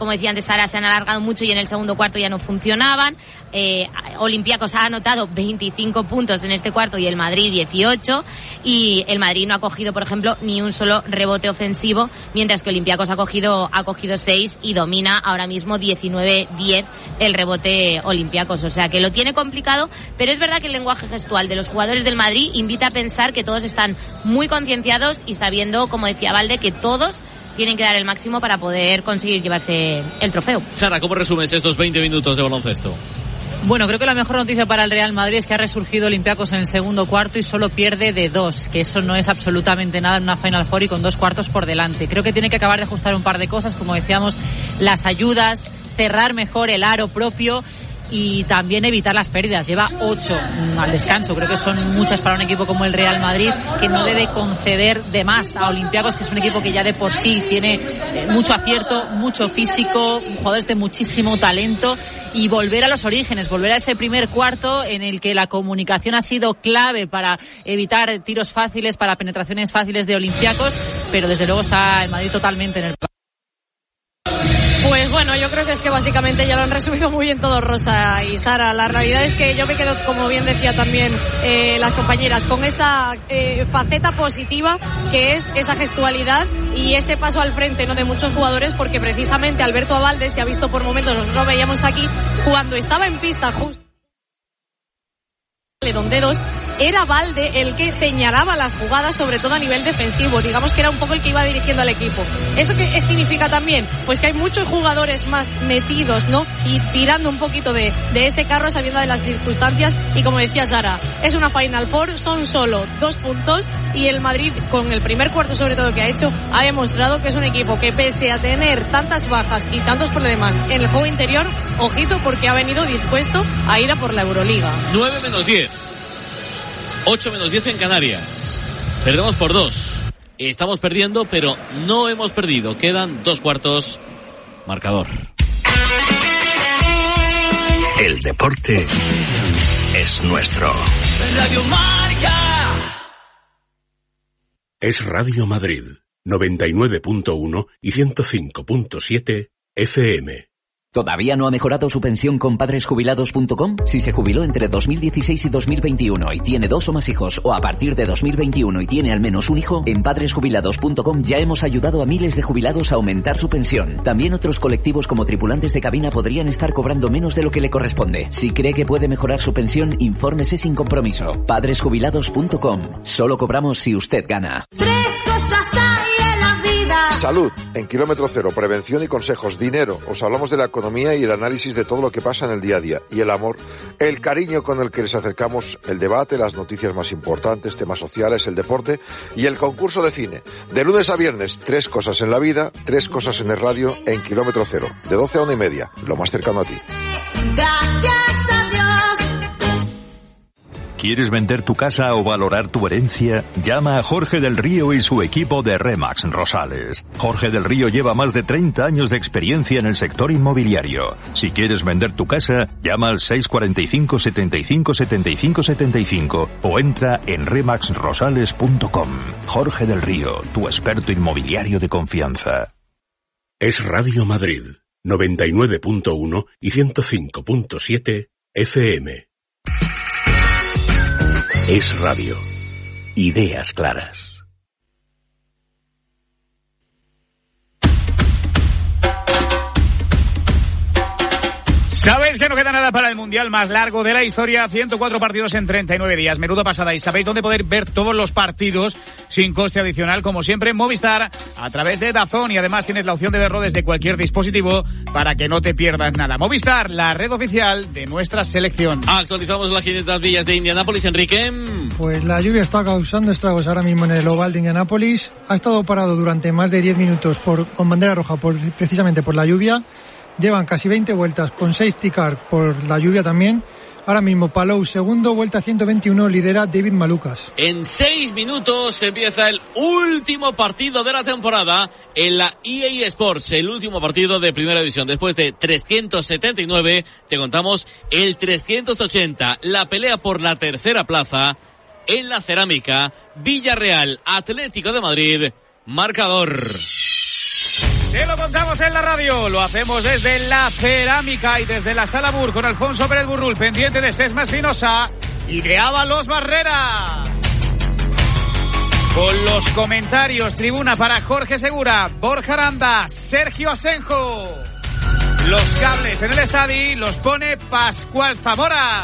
como decía antes Sara, se han alargado mucho y en el segundo cuarto ya no funcionaban. Eh, Olympiacos ha anotado veinticinco puntos en este cuarto y el Madrid dieciocho, y el Madrid no ha cogido, por ejemplo, ni un solo rebote ofensivo, mientras que Olympiacos ha cogido ha cogido seis y domina ahora mismo diecinueve diez el rebote Olympiacos, o sea que lo tiene complicado, pero es verdad que el lenguaje gestual de los jugadores del Madrid invita a pensar que todos están muy concienciados y sabiendo, como decía Valde, que todos tienen que dar el máximo para poder conseguir llevarse el trofeo. Sara, ¿cómo resumes estos veinte minutos de baloncesto? Bueno, creo que la mejor noticia para el Real Madrid es que ha resurgido Olympiacos en el segundo cuarto y solo pierde de dos, que eso no es absolutamente nada en una Final Four y con dos cuartos por delante. Creo que tiene que acabar de ajustar un par de cosas, como decíamos, las ayudas, cerrar mejor el aro propio y también evitar las pérdidas. Lleva ocho al descanso, creo que son muchas para un equipo como el Real Madrid, que no debe conceder de más a Olympiacos, que es un equipo que ya de por sí tiene eh, mucho acierto, mucho físico, jugadores de muchísimo talento, y volver a los orígenes, volver a ese primer cuarto en el que la comunicación ha sido clave para evitar tiros fáciles, para penetraciones fáciles de Olympiacos, pero desde luego está el Madrid totalmente en el Pues bueno, yo creo que es que básicamente ya lo han resumido muy bien todo Rosa y Sara. La realidad es que yo me quedo, como bien decía también eh, las compañeras, con esa eh, faceta positiva que es esa gestualidad y ese paso al frente, ¿no?, de muchos jugadores, porque precisamente Alberto Abalde se ha visto por momentos, nosotros lo veíamos aquí, cuando estaba en pista justo don dedos, era Valde el que señalaba las jugadas, sobre todo a nivel defensivo, digamos que era un poco el que iba dirigiendo al equipo. ¿Eso qué significa también? Pues que hay muchos jugadores más metidos, ¿no?, y tirando un poquito de, de ese carro, sabiendo de las circunstancias, y como decía Sara, es una Final Four, son solo dos puntos, y el Madrid, con el primer cuarto sobre todo que ha hecho, ha demostrado que es un equipo que, pese a tener tantas bajas y tantos problemas en el juego interior, ojito, porque ha venido dispuesto a ir a por la Euroliga. nueve menos diez. ocho menos diez en Canarias. Perdemos por dos. Estamos perdiendo, pero no hemos perdido. Quedan dos cuartos. Marcador. El deporte es nuestro. Radio Marca. Es Radio Madrid, noventa y nueve punto uno y ciento cinco punto siete F M. ¿Todavía no ha mejorado su pensión con padres jubilados punto com? Si se jubiló entre dos mil dieciséis y dos mil veintiuno y tiene dos o más hijos, o a partir de dos mil veintiuno y tiene al menos un hijo, en padres jubilados punto com ya hemos ayudado a miles de jubilados a aumentar su pensión. También otros colectivos como tripulantes de cabina podrían estar cobrando menos de lo que le corresponde. Si cree que puede mejorar su pensión, infórmese sin compromiso. padres jubilados punto com. Solo cobramos si usted gana. Tres cosas hay en la vida. Salud, en Kilómetro Cero, prevención y consejos. Dinero, os hablamos de la economía y el análisis de todo lo que pasa en el día a día. Y el amor, el cariño con el que les acercamos el debate, las noticias más importantes, temas sociales, el deporte y el concurso de cine. De lunes a viernes, tres cosas en la vida, tres cosas en el radio, en Kilómetro Cero, de doce a una y media, lo más cercano a ti. Gracias a Dios. ¿Quieres vender tu casa o valorar tu herencia? Llama a Jorge del Río y su equipo de Remax Rosales. Jorge del Río lleva más de treinta años de experiencia en el sector inmobiliario. Si quieres vender tu casa, llama al seis cuatro cinco, setenta y cinco, setenta y cinco, setenta y cinco o entra en remax rosales punto com. Jorge del Río, tu experto inmobiliario de confianza. Es Radio Madrid, noventa y nueve punto uno y ciento cinco punto siete F M. Es radio. Ideas claras. ¿Sabéis que no queda nada para el Mundial más largo de la historia? ciento cuatro partidos en treinta y nueve días. Menuda pasada. ¿Y sabéis dónde poder ver todos los partidos sin coste adicional? Como siempre, en Movistar, a través de DAZN. Y además tienes la opción de verlo desde cualquier dispositivo para que no te pierdas nada. Movistar, la red oficial de nuestra selección. Actualizamos las quinientas millas de Indianápolis, Enrique. Pues la lluvia está causando estragos ahora mismo en el oval de Indianápolis. Ha estado parado durante más de diez minutos por, con bandera roja por, precisamente por la lluvia. Llevan casi veinte vueltas con safety car por la lluvia también. Ahora mismo Palou segundo, vuelta ciento veintiuno, lidera David Malukas. En seis minutos empieza el último partido de la temporada en la E A Sports, el último partido de Primera División. Después de trescientos setenta y nueve, te contamos el trescientos ochenta, la pelea por la tercera plaza en la Cerámica, Villarreal, Atlético de Madrid, marcador. Te lo contamos en la radio, lo hacemos desde la Cerámica y desde la Sala Bur con Alfonso Pérez Burrul, pendiente de Sesma Espinosa y de Ábalos Barrera. Con los comentarios, tribuna para Jorge Segura, Borja Aranda, Sergio Asenjo. Los cables en el estadio los pone Pascual Zamora.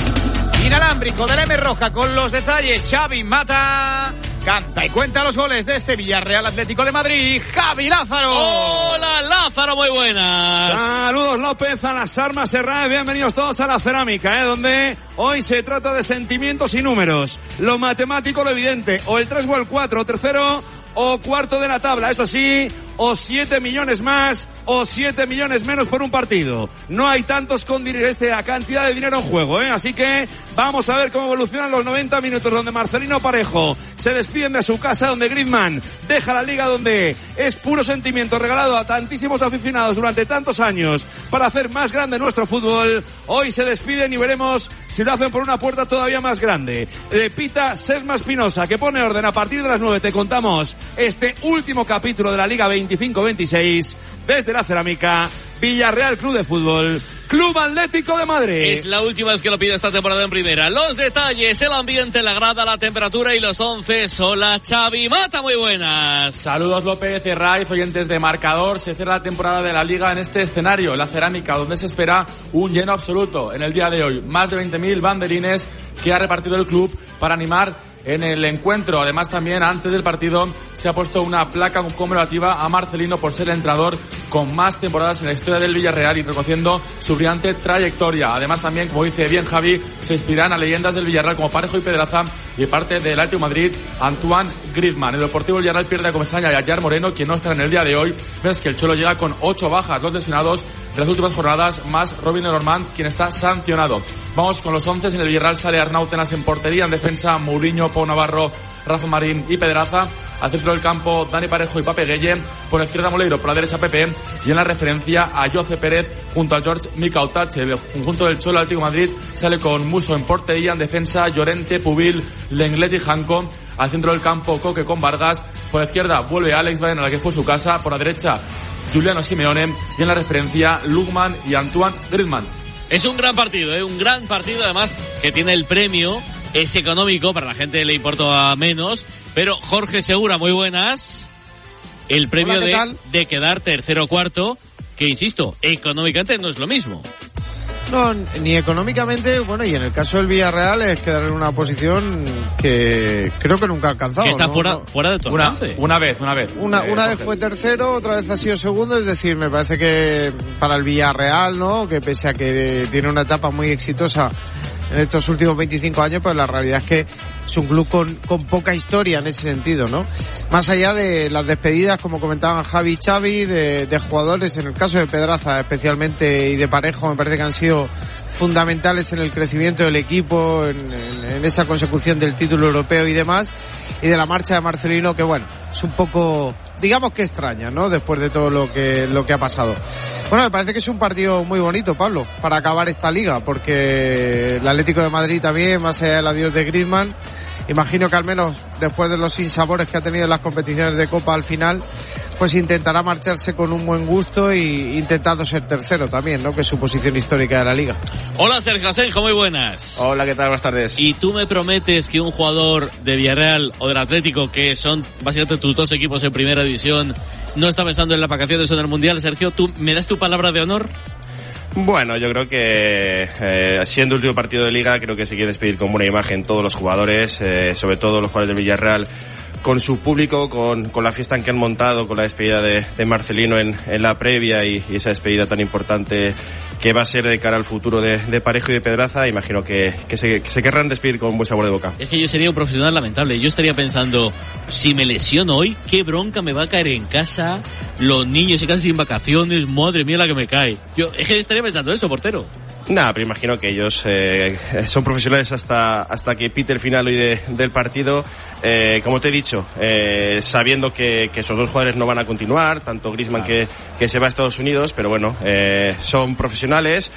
Inalámbrico de la M Roja con los detalles, Xavi Mata. Canta y cuenta los goles de este Villarreal Atlético de Madrid, Javi Lázaro. Hola Lázaro, muy buenas. Saludos López a las armas Serrá, bienvenidos todos a la Cerámica, ¿eh? Donde hoy se trata de sentimientos y números. Lo matemático, lo evidente, o el tres o el cuatro, tercero o cuarto de la tabla, eso sí, o siete millones más o siete millones menos por un partido. No hay tantos con esta cantidad de dinero en juego, ¿eh? Así que vamos a ver cómo evolucionan los noventa minutos donde Marcelino Parejo se despiden de su casa, donde Griezmann deja la liga, donde es puro sentimiento regalado a tantísimos aficionados durante tantos años para hacer más grande nuestro fútbol. Hoy se despiden y veremos si lo hacen por una puerta todavía más grande. Le pita Sesma Espinosa, que pone orden. A partir de las nueve te contamos este último capítulo de la Liga veinticinco veintiséis desde la Cerámica. Villarreal Club de Fútbol, Club Atlético de Madrid. Es la última vez que lo pide esta temporada en primera. Los detalles, el ambiente, la grada, la temperatura y los once. Hola Xavi Mata, muy buenas. Saludos López, Herraiz, oyentes de Marcador. Se cierra la temporada de la Liga en este escenario, la Cerámica, donde se espera un lleno absoluto en el día de hoy. Más de veinte mil banderines que ha repartido el club para animar en el encuentro. Además, también antes del partido se ha puesto una placa conmemorativa a Marcelino por ser el entrenador con más temporadas en la historia del Villarreal y reconociendo su brillante trayectoria. Además, también, como dice bien Javi, se inspiran a leyendas del Villarreal como Parejo y Pedraza y parte del Atlético de Madrid, Antoine Griezmann. El Deportivo Villarreal pierde a Comesaña y a Jar Moreno, quien no está en el día de hoy. Ves que el Cholo llega con ocho bajas, dos lesionados de las últimas jornadas, más Robin Lenormand, quien está sancionado. Vamos con los once. En el Villarreal sale Arnautenas en portería, en defensa Mourinho, Pau Navarro, Rafa Marín y Pedraza. Al centro del campo Dani Parejo y Pape Gueye, por la izquierda Moleiro, por la derecha Pepe, y en la referencia a Jose Pérez junto a George Micautache. El conjunto del Cholo Atlético de Madrid sale con Muso en portería, en defensa Llorente, Pubil, Lenglet y Janko. Al centro del campo Coque con Vargas, por la izquierda vuelve Alex Baena, a la que fue su casa, por la derecha Giuliano Simeone y en la referencia Lugman y Antoine Griezmann. Es un gran partido, ¿eh? Un gran partido además que tiene el premio, es económico, para la gente le importa menos, pero Jorge Segura, muy buenas. El premio Hola, ¿qué de, tal? de quedar tercero o cuarto, que insisto, económicamente no es lo mismo. No, ni económicamente, bueno, y en el caso del Villarreal es quedar en una posición que creo que nunca ha alcanzado. Que está ¿no? fuera, No. fuera de tu Una, alcance. una vez, una vez. Una, Eh, una vez Jorge. fue tercero, otra vez ha sido segundo, es decir, me parece que para el Villarreal, ¿no? Que pese a que tiene una etapa muy exitosa en estos últimos veinticinco años, pues la realidad es que es un club con, con poca historia en ese sentido, ¿no? Más allá de las despedidas, como comentaban Javi y Xavi, de, de jugadores, en el caso de Pedraza especialmente y de Parejo, me parece que han sido fundamentales en el crecimiento del equipo, en, en, en esa consecución del título europeo y demás, y de la marcha de Marcelino, que bueno, es un poco, digamos que extraña, ¿no? Después de todo lo que, lo que ha pasado. Bueno, me parece que es un partido muy bonito, Pablo, para acabar esta liga, porque el Atlético de Madrid también, más allá del adiós de Griezmann, imagino que al menos después de los sinsabores que ha tenido en las competiciones de Copa al final, pues intentará marcharse con un buen gusto y intentando ser tercero también, ¿no? Que es su posición histórica de la liga. Hola Sergio Asenjo, muy buenas. Hola, ¿qué tal? Buenas tardes. Y tú me prometes que un jugador de Villarreal o del Atlético, que son básicamente tus dos equipos en primera división, no está pensando en las vacaciones o en el Mundial. Sergio, ¿tú me das tu palabra de honor? Bueno, yo creo que eh, siendo el último partido de liga, creo que se quiere despedir con buena imagen todos los jugadores, eh, sobre todo los jugadores del Villarreal, con su público, con, con la fiesta en que han montado, con la despedida de, de Marcelino en, en la previa y, y esa despedida tan importante que va a ser de cara al futuro de, de Parejo y de Pedraza. Imagino que, que, se, que se querrán despedir con un buen sabor de boca. Es que yo sería un profesional lamentable. Yo estaría pensando, si me lesiono hoy, qué bronca me va a caer en casa, los niños se quedan sin vacaciones, madre mía la que me cae. Yo es que estaría pensando eso, portero. Nada, pero imagino que ellos eh, son profesionales hasta hasta que pite el final hoy de, del partido. Eh, como te he dicho, eh, sabiendo que, que esos dos jugadores no van a continuar, tanto Griezmann que, que se va a Estados Unidos, pero bueno, eh, son profesionales,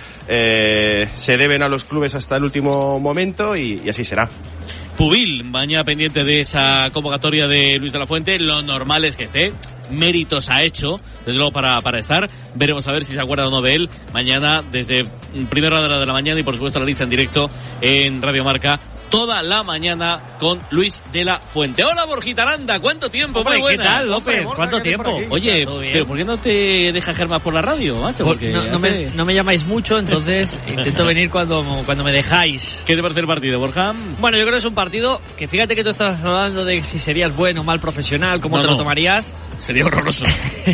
eh, se deben a los clubes hasta el último momento y, y así será. Pubil, mañana pendiente de esa convocatoria de Luis de la Fuente, lo normal es que esté. méritos ha hecho, desde luego para, para estar. Veremos a ver si se acuerda o no de él mañana desde primera hora de la mañana y por supuesto la lista en directo en Radio Marca toda la mañana con Luis de la Fuente. Hola Borjita Aranda, ¿cuánto tiempo? Hombre, Muy ¿qué buenas. tal, López? Hombre, Borja, ¿Cuánto ¿qué tiempo? por aquí? Oye, pero ¿por qué no te deja Germán por la radio, macho? Porque no, no, me, no me llamáis mucho, entonces intento venir cuando, cuando me dejáis. ¿Qué te parece el partido, Borja? Bueno, yo creo que es un partido que fíjate que tú estás hablando de si serías bueno o mal profesional, cómo No, te no. lo tomarías. Sería horroroso.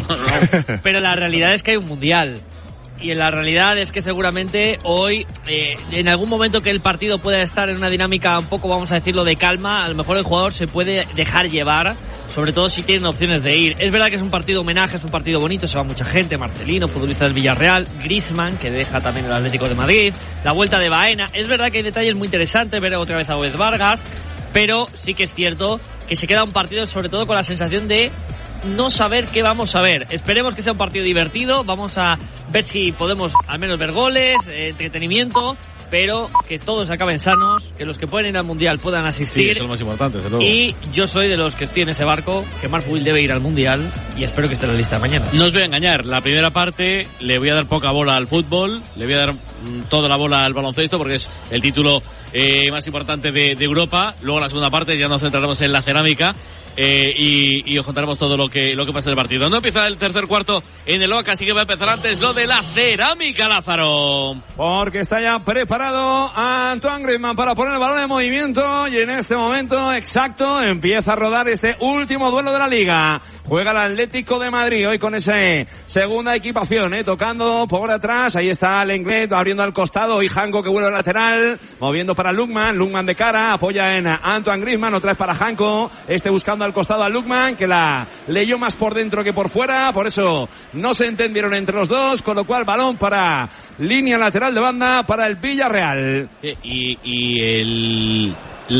Pero la realidad es que hay un mundial. Y la realidad es que seguramente hoy, eh, en algún momento que el partido pueda estar en una dinámica un poco, vamos a decirlo, de calma, a lo mejor el jugador se puede dejar llevar, sobre todo si tienen opciones de ir. Es verdad que es un partido homenaje, es un partido bonito, se va mucha gente, Marcelino, futbolista del Villarreal, Griezmann, que deja también el Atlético de Madrid, la vuelta de Baena. Es verdad que hay detalles muy interesantes, ver otra vez a Oez Vargas, pero sí que es cierto que se queda un partido sobre todo con la sensación de no saber qué vamos a ver. Esperemos que sea un partido divertido, vamos a ver si podemos al menos ver goles, eh, entretenimiento, pero que todos acaben sanos, que los que pueden ir al Mundial puedan asistir. Sí, eso es lo más importante, desde luego. Y yo soy de los que estoy en ese barco, que Mark Will debe ir al Mundial y espero que esté en la lista mañana. No os voy a engañar, la primera parte le voy a dar poca bola al fútbol, le voy a dar mm, toda la bola al baloncesto porque es el título eh, más importante de, de Europa. Luego la segunda parte ya nos centraremos en la cerámica. Eh, y, y os contaremos todo lo que lo que pasa en el partido. No empieza el tercer cuarto en el O A C, así que va a empezar antes lo de la cerámica, Lázaro. Porque está ya preparado Antoine Griezmann para poner el balón en movimiento y en este momento exacto empieza a rodar este último duelo de la Liga. Juega el Atlético de Madrid hoy con esa segunda equipación, eh, tocando por atrás. Ahí está Lenglet abriendo al costado y Janko que vuelve al lateral, moviendo para Lukman, Lukman de cara, apoya en Antoine Griezmann, otra vez para Janko, este buscando al costado a Lukman, que la leyó más por dentro que por fuera, por eso no se entendieron entre los dos, con lo cual balón para línea lateral de banda para el Villarreal. Eh, y, y el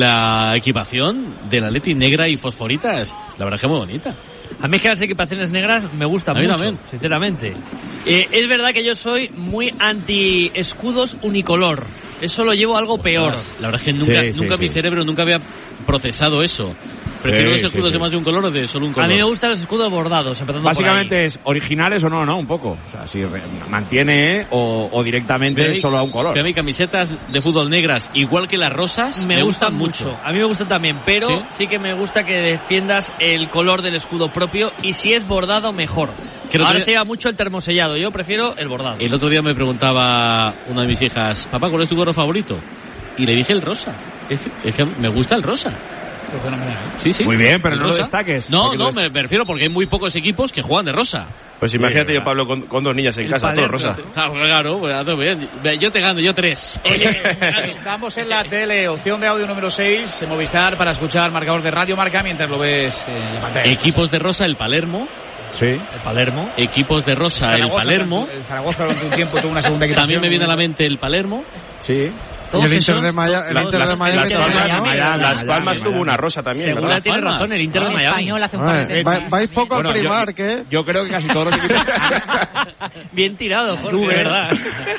la equipación del Atleti negra y fosforitas, la verdad es que es muy bonita. A mí es que las equipaciones negras me gustan A mí mucho, también. sinceramente. Eh, es verdad que yo soy muy anti escudos unicolor. Eso lo llevo algo peor. La verdad es que nunca, Sí, sí, nunca sí. mi cerebro nunca había procesado eso. Prefiero Sí, los sí, escudos sí. de más de un color o de solo un color. A mí me gustan los escudos bordados, empezando Básicamente por ahí. es originales o no, ¿no? Un poco. O sea, si re- mantiene o, o directamente Pero hay- solo a un color. pero a mí camisetas de fútbol negras, igual que las rosas, Me, gustan mucho. A mí me gustan también, pero ¿Sí? ¿Sí? que me gusta que defiendas el color del escudo propio y si es bordado, mejor. Que el otro Ahora día- se lleva mucho el termosellado, yo prefiero el bordado. El otro día me preguntaba una de mis hijas, papá, ¿cuál es tu color favorito? Y le dije el rosa. Es, es que me gusta el rosa. Sí, sí. Muy bien, pero El no lo rosa. destaques. No, Porque no, lo me, me refiero porque hay muy pocos equipos que juegan de rosa. Pues imagínate yo, Pablo, con, con dos niñas en casa, todo rosa. Claro, claro, pues, hace bien. Yo te gano, yo tres. Oye, estamos en la tele, opción de audio número seis, en Movistar, para escuchar marcador de Radio Marca mientras lo ves eh, en la pantalla. Equipos de rosa, el Palermo. Sí. El Palermo. Equipos de rosa, el Zaragoza, Palermo. El Zaragoza durante un tiempo tuvo una segunda equipación. También me viene a la mente el Palermo. Sí. Y el Inter de Maya- el La- Inter las, de Miami las también, Palmas, ¿no? Miami, Las Palmas tuvo una rosa también, Segura ¿verdad? tiene Palmas. razón, el Inter de Ah, Miami. Español hace un par de Eh, va- veces. vais poco Bueno, al yo- primar, ¿qué? Yo creo que casi todos los equipos, Bien tirado, Jorge, Tú, de ¿eh? verdad.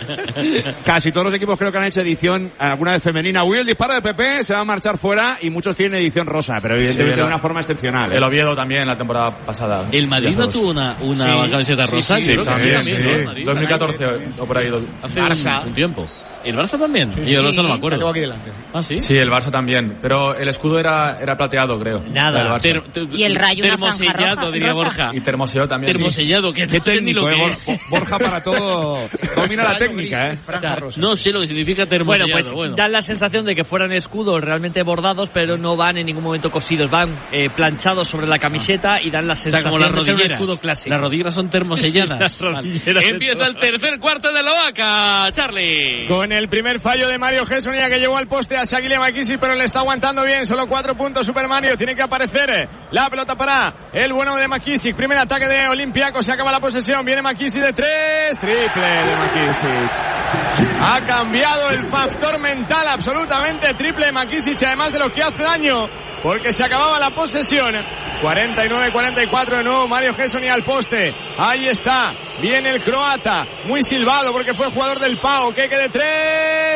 casi todos los equipos creo que han hecho edición alguna vez femenina. Will, disparo de Pepe, se va a marchar fuera y muchos tienen edición rosa, pero evidentemente Sí, de el- una forma excepcional. ¿eh? El Oviedo también la temporada pasada. ¿El Madrid no Las dos. tuvo una, una Sí. camiseta Sí, rosa? sí, Creo que también, sí, sí. ¿no? El Madrid, dos mil catorce Madrid. o por ahí. Hace Barça. un, un tiempo. ¿El Barça también? Yo el Barça no me La acuerdo. tengo aquí delante. ¿Ah, sí? Sí, el Barça también. Pero el escudo era, era plateado, creo. Nada. El Barça. Ter- ter- Y el Rayo una franja termosellado, roja, diría rosa. Borja. Y termosellado también. sí. Termosellado, que Qué no sé ni técnico, lo eh, que Bor- es. Borja para todo domina la técnica, eh. O sea, no sé lo que significa termosellado. Bueno, pues bueno. dan la sensación de que fueran escudos realmente bordados, pero no van en ningún momento cosidos, van eh, planchados sobre la camiseta y dan la O sea, sensación como las de ser un rodilleras. escudo clásico. Las rodilleras son termoselladas. Las Vale. rodilleras de Empieza el tercer cuarto de la vaca, Charlie. Con el primer fallo de Mario Gessonia que llegó al poste a Shaquille McKissick, pero le está aguantando bien. Solo cuatro puntos Super Mario. Tiene que aparecer la pelota para el bueno de McKissick. Primer ataque de Olympiacos. Se acaba la posesión. Viene McKissick de tres. Triple de McKissick. Ha cambiado el factor mental absolutamente. Triple de McKissick, además de lo que hace daño, porque se acababa la posesión. cuarenta y nueve cuarenta y cuatro de nuevo. Mario Gessonia al poste. Ahí está. Viene el croata. Muy silbado porque fue jugador del Pau. Que de tres.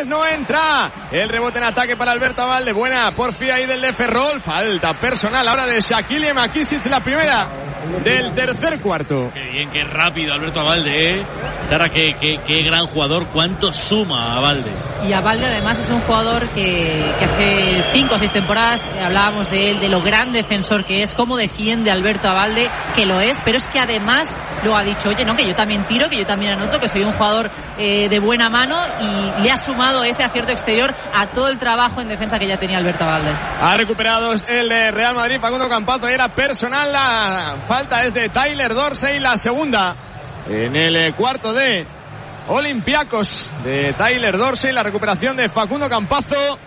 vez no entra. El rebote en ataque para Alberto Abalde. Buena porfía ahí del de Ferrol. Falta personal ahora de Shaquille Makisic, la primera del tercer cuarto. Qué bien, qué rápido Alberto Abalde, ¿eh? Sara, qué, qué, qué gran jugador. ¿Cuánto suma Abalde? Y Abalde además es un jugador que, que hace cinco o seis temporadas eh, hablábamos de él, de lo gran defensor que es, cómo defiende Alberto Abalde, que lo es, pero es que además lo ha dicho, oye, no, que yo también tiro, que yo también anoto, que soy un jugador eh, de buena mano, y le ha sumado ese acierto exterior a todo el trabajo en defensa que ya tenía Alberto Abalde. Ha recuperado el de Real Madrid, Facundo Campazo, era personal, la falta es de Tyler Dorsey, la segunda en el cuarto de Olympiacos de Tyler Dorsey, la recuperación de Facundo Campazo.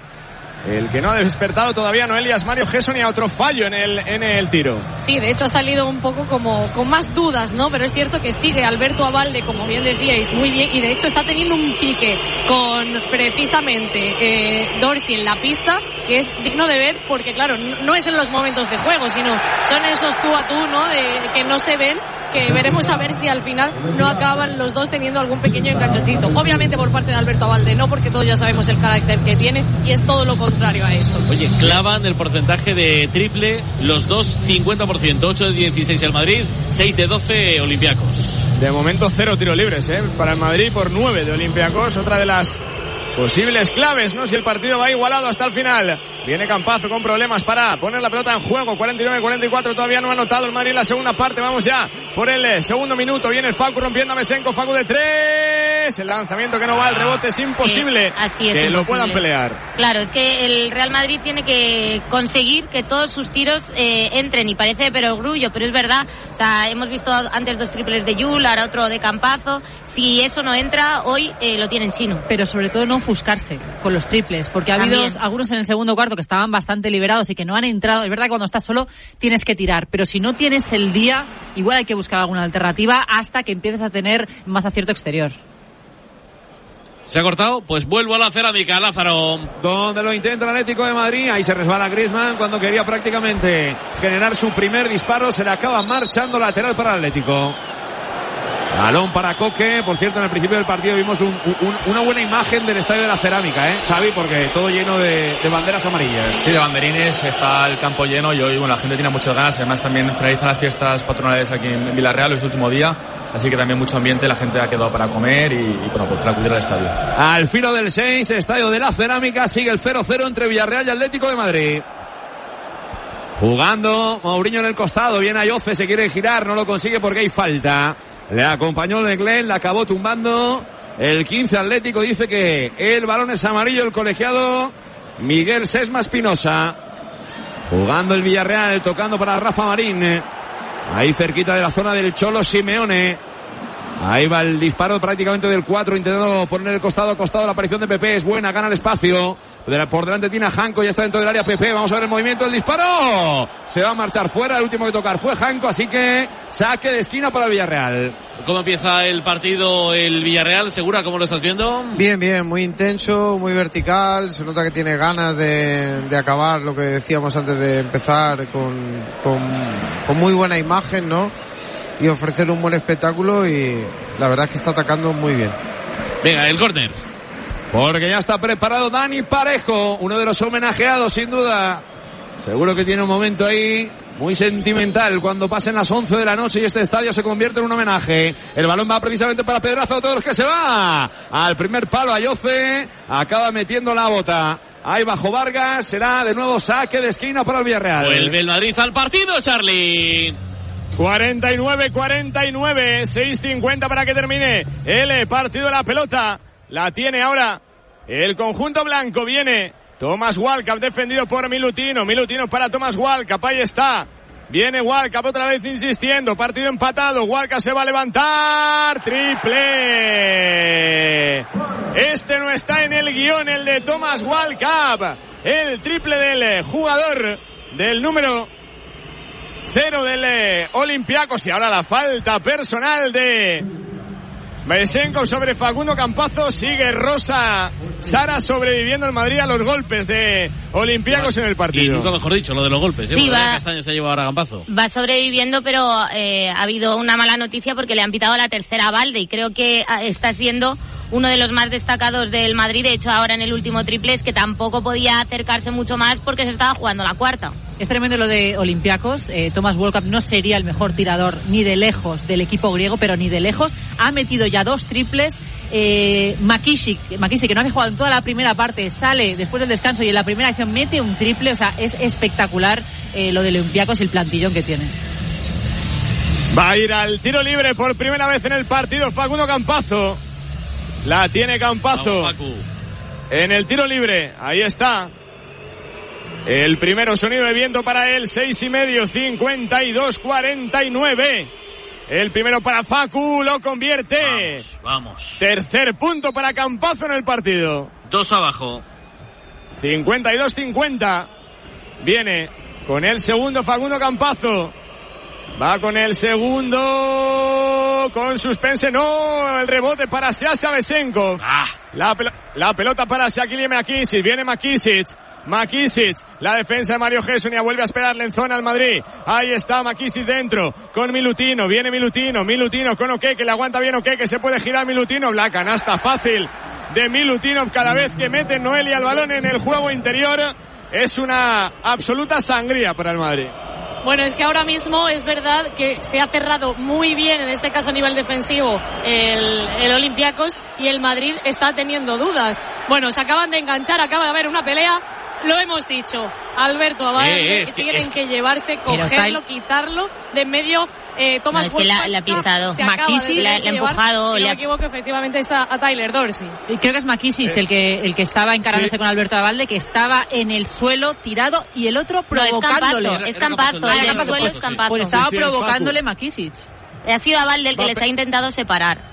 El que no ha despertado todavía Noelias Mario Gesson, y a otro fallo en el, en el tiro. Sí, de hecho ha salido un poco como con más dudas, ¿no? Pero es cierto que sigue Alberto Abalde, como bien decíais, muy bien, y de hecho está teniendo un pique con precisamente eh, Dorsey en la pista, que es digno de ver, porque claro, no es en los momentos de juego, sino son esos tú a tú, ¿no? De, que no se ven, que veremos a ver si al final no acaban los dos teniendo algún pequeño enganchoncito. Obviamente por parte de Alberto Abalde no, porque todos ya sabemos el carácter que tiene, y es todo lo contrario a eso. Oye, clavan el porcentaje de triple los dos, cincuenta por ciento, ocho de dieciséis el Madrid, seis de doce Olympiacos. De momento cero tiros libres, ¿eh? Para el Madrid por nueve de Olympiacos, otra de las posibles claves, ¿no? Si el partido va igualado hasta el final. Viene Campazo con problemas para poner la pelota en juego. cuarenta y nueve cuarenta y cuatro, todavía no ha anotado el Madrid en la segunda parte. Vamos ya por el segundo minuto. Viene el Facu rompiendo a Mesenko. Facu de tres. El lanzamiento que no va, el rebote es imposible. Sí, así es, que imposible. Lo puedan pelear. Claro, es que el Real Madrid tiene que conseguir que todos sus tiros eh, entren, y parece de perogrullo, pero es verdad. O sea, hemos visto antes dos triples de Yul, ahora otro de Campazo. Si eso no entra, hoy eh, lo tienen chino. Pero sobre todo no ofuscarse con los triples, porque ha habido También. algunos en el segundo cuarto que estaban bastante liberados y que no han entrado. Es verdad que cuando estás solo tienes que tirar, pero si no tienes el día, igual hay que buscar alguna alternativa hasta que empieces a tener más acierto exterior. ¿Se ha cortado? Pues vuelvo a la cerámica, Lázaro. Donde lo intenta el Atlético de Madrid. Ahí se resbala Griezmann cuando quería prácticamente generar su primer disparo. Se le acaba marchando lateral para el Atlético. Balón para Coque. Por cierto, en el principio del partido vimos un, un, una buena imagen del Estadio de la Cerámica, ¿eh, Xavi? Porque todo lleno de, de banderas amarillas. Sí, de banderines, está el campo lleno y hoy, bueno, la gente tiene muchas ganas. Además también finalizan las fiestas patronales aquí en Villarreal, es el último día, así que también mucho ambiente, la gente ha quedado para comer y, y bueno, pues para acudir al estadio. Al filo del seis, Estadio de la Cerámica, sigue el cero cero entre Villarreal y Atlético de Madrid. Jugando Mourinho en el costado, viene Ayoce, se quiere girar, no lo consigue porque hay falta. Le acompañó Lenglen, la acabó tumbando. El quince Atlético dice que el balón es amarillo, el colegiado Miguel Sesma Espinosa. Jugando el Villarreal, tocando para Rafa Marín. Ahí cerquita de la zona del Cholo Simeone. Ahí va el disparo prácticamente del cuatro, intentando poner el costado a costado. La aparición de Pepe es buena, gana el espacio. Por delante tiene a Janko, ya está dentro del área Pepe. Vamos a ver el movimiento, el disparo. Se va a marchar fuera, el último que tocar fue Janko, así que saque de esquina para el Villarreal. ¿Cómo empieza el partido el Villarreal? ¿Segura? ¿Cómo lo estás viendo? Bien, bien, muy intenso, muy vertical. Se nota que tiene ganas de, de acabar lo que decíamos antes de empezar, con, con, con muy buena imagen, ¿no? Y ofrecer un buen espectáculo, y la verdad es que está atacando muy bien. Venga, el córner. Porque ya está preparado Dani Parejo, uno de los homenajeados sin duda. Seguro que tiene un momento ahí muy sentimental cuando pasen las once de la noche y este estadio se convierte en un homenaje. El balón va precisamente para Pedraza, todos los que se va al primer palo. Ayoce acaba metiendo la bota. Ahí bajo Vargas, será de nuevo saque de esquina para el Villarreal. Vuelve el Madrid al partido, Charlie. cuarenta y nueve cuarenta y nueve, seis cincuenta para que termine el partido de la pelota. La tiene ahora el conjunto blanco. Viene Thomas Walkup, defendido por Milutino. Milutino para Thomas Walkup, ahí está. Viene Walkup otra vez insistiendo. Partido empatado. Walkup se va a levantar. Triple. Este no está en el guión, el de Thomas Walkup. El triple del jugador del número cero del Olympiacos. Y ahora la falta personal de Mesenko sobre Facundo Campazo. Sigue Rosa Sara sobreviviendo el Madrid a los golpes de Olympiacos en el partido. Y nunca mejor dicho, lo de los golpes. Sí, ¿eh? va, Castaño se ha llevado ahora a Campazo. Va sobreviviendo, pero eh, ha habido una mala noticia porque le han pitado la tercera balde y creo que está siendo uno de los más destacados del Madrid. De hecho, ahora en el último triple es que tampoco podía acercarse mucho más porque se estaba jugando la cuarta. Es tremendo lo de Olympiacos. Eh, Thomas Walkup no sería el mejor tirador ni de lejos del equipo griego, pero ni de lejos. Ha metido ya dos triples. Eh, McKissick, McKissick, que no había jugado en toda la primera parte, sale después del descanso y en la primera acción mete un triple. O sea, es espectacular eh, lo de Olympiacos y el plantillón que tiene. Va a ir al tiro libre por primera vez en el partido Facundo Campazo. La tiene Campazo. Vamos, Facu. En el tiro libre, ahí está. El primero, sonido de viento para él, seis y medio, cincuenta y dos cuarenta y nueve. El primero para Facu, lo convierte. Vamos, vamos. Tercer punto para Campazo en el partido. Dos abajo. cincuenta y dos cincuenta. Viene con el segundo Facundo Campazo. Va con el segundo. Con suspense, no. El rebote para Sasha Besenkov. Ah. La, pel- la pelota para Shaquille McKissick. Viene McKissick. McKissick, la defensa de Mario Hessonia vuelve a esperarle en zona al Madrid. Ahí está McKissick dentro, con Milutino, viene Milutino, Milutino con Oke, que le aguanta bien Oke, que se puede girar Milutino, la canasta fácil de Milutinov cada vez que mete Noelia el balón en el juego interior. Es una absoluta sangría para el Madrid. Bueno, es que ahora mismo es verdad que se ha cerrado muy bien, en este caso a nivel defensivo, el, el Olympiacos, y el Madrid está teniendo dudas. Bueno, se acaban de enganchar, acaba de haber una pelea. Lo hemos dicho, Alberto Abad, eh, es que, tienen es que llevarse, cogerlo, quitarlo de en medio. Eh, Thomas no, es que la, la ha pisado. McKissick la ha empujado. Si le no ha... me equivoco, efectivamente está a Tyler Dorsey. Creo que es McKissick el que el que estaba encarándose sí. con Alberto Abalde, que estaba en el suelo tirado y el otro provocándole. No, es Campazo, es Campazo, el suelo es Campazo. Pues estaba sí, sí, provocándole McKissick. Ha sido Abalde el que Pero... les ha intentado separar.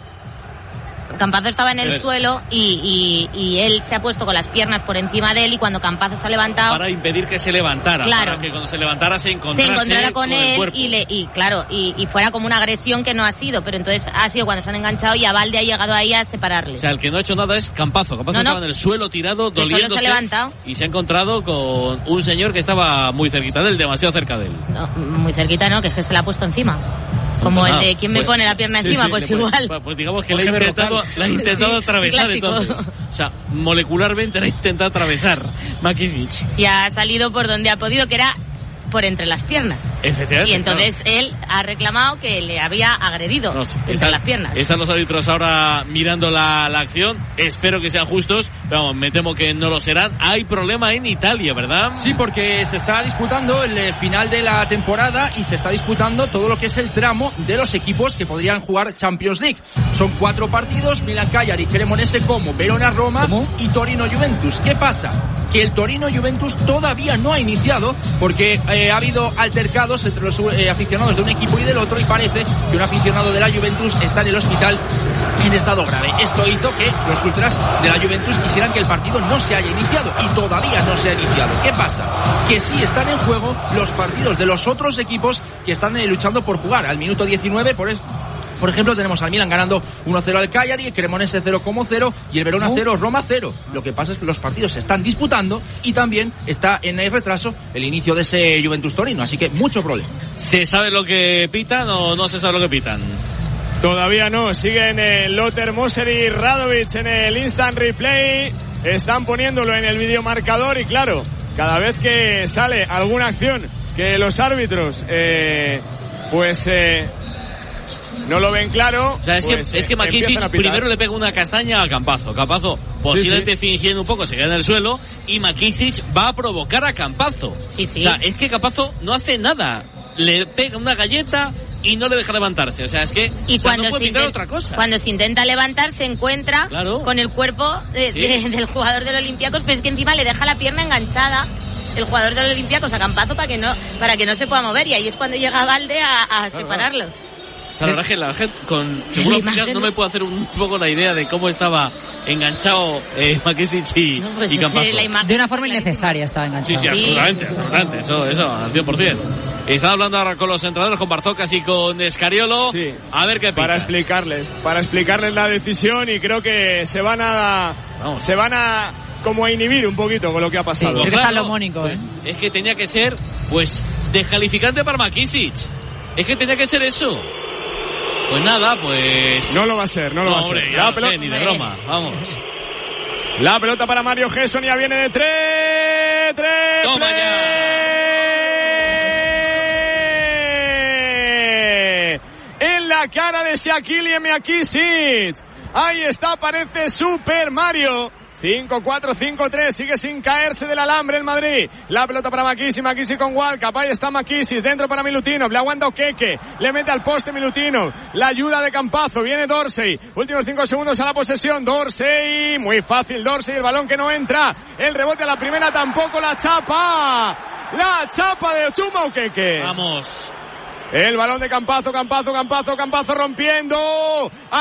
Campazo estaba en el suelo y, y, y él se ha puesto con las piernas por encima de él, y cuando Campazo se ha levantado... Para impedir que se levantara, claro, para que cuando se levantara se encontrase se encontrara con, con él y, le, y claro, y, y fuera como una agresión que no ha sido, pero entonces ha sido cuando se han enganchado y Abalde ha llegado ahí a separarle. O sea, el que no ha hecho nada es Campazo. Campazo no, no. estaba en el suelo tirado, el doliéndose, se ha levantado. Y se ha encontrado con un señor que estaba muy cerquita de él, demasiado cerca de él. No, muy cerquita no, que es que se la ha puesto encima. Como pues el de quién me pues, pone la pierna sí, encima, sí, pues pues, igual. Pues, pues digamos que le ha intentado, la ha intentado sí, atravesar clásico. Entonces. O sea, molecularmente le ha intentado atravesar McKissick. Y ha salido por donde ha podido, que era por entre las piernas. Efectivamente. Y entonces claro. él ha reclamado que le había agredido no, entre están, las piernas. Están los árbitros ahora mirando la, la acción. Espero que sean justos, pero vamos, me temo que no lo serán. Hay problema en Italia, ¿verdad? Sí, porque se está disputando el final de la temporada y se está disputando todo lo que es el tramo de los equipos que podrían jugar Champions League. Son cuatro partidos: Milan Cagliari, Cremonese Como, Verona Roma ¿Cómo? y Torino Juventus. ¿Qué pasa? Que el Torino Juventus todavía no ha iniciado porque eh, ha habido altercados entre los eh, aficionados de un equipo y del otro, y parece que un aficionado de la Juventus está en el hospital en estado grave. Esto hizo que los ultras de la Juventus quisieran que el partido no se haya iniciado, y todavía no se ha iniciado. ¿Qué pasa? Que sí están en juego los partidos de los otros equipos que están eh, luchando por jugar. Al minuto diecinueve, por eso, por ejemplo, tenemos al Milan ganando uno cero al Cagliari, el Cremonese cero cero y el Verona cero, Roma cero. Lo que pasa es que los partidos se están disputando y también está en el retraso el inicio de ese Juventus Torino, así que mucho problema. ¿Se sabe lo que pitan o no se sabe lo que pitan? Todavía no, siguen el Lothar Moser y Radovic en el instant replay, están poniéndolo en el videomarcador y claro, cada vez que sale alguna acción que los árbitros eh, pues eh, no lo ven claro. O sea, es pues, que, es que McKissick primero le pega una castaña a Campazo. Campazo, posiblemente sí, sí. fingiendo un poco, se queda en el suelo, y McKissick va a provocar a Campazo. Sí, sí. O sea, es que Campazo no hace nada. Le pega una galleta y no le deja levantarse. O sea, es que y o sea, cuando no puede se pintar otra cosa. Cuando se intenta levantar, se encuentra claro. con el cuerpo de, sí. de, del jugador del Olympiacos, pero es que encima le deja la pierna enganchada el jugador del Olympiacos a Campazo para que no para que no se pueda mover, y ahí es cuando llega Abalde a, a claro, separarlos. O sea, la verdad es que la gente, con seguro que no me puedo hacer un poco la idea de cómo estaba enganchado eh, Makisic y, no, pues y Campazzo. De una forma innecesaria estaba enganchado. Sí, sí, absolutamente, absolutamente, eso, eso, al cien por ciento. Estaba hablando ahora con los entrenadores, con Barzocas y con Escariolo. Sí. A ver qué pica. Para explicarles, para explicarles la decisión y creo que se van a, Vamos. se van a como a inhibir un poquito con lo que ha pasado. Sí, claro, es salomónico, ¿eh? Es que tenía que ser, pues, descalificante para Makisic. Es que tenía que ser eso. Pues nada, pues... No lo va a ser, no lo no, va a ser. Hombre, la pelota... sé, ni de broma, vamos. La pelota para Mario Gesson, ya viene de tres, tres, Toma en la cara de Shaquille Makisic. Ahí está, parece Super Mario. cinco cuatro, cinco tres, sigue sin caerse del alambre el Madrid. La pelota para Makisic, Makisic con Walcap, ahí está Makisic, dentro para Milutinov, le aguanta Okeke, le mete al poste Milutinov, la ayuda de Campazzo, viene Dorsey, últimos cinco segundos a la posesión, Dorsey, muy fácil Dorsey, el balón que no entra, el rebote a la primera tampoco, la chapa, la chapa de Chuma Okeke. Vamos. El balón de Campazzo, Campazzo, Campazzo, Campazzo rompiendo.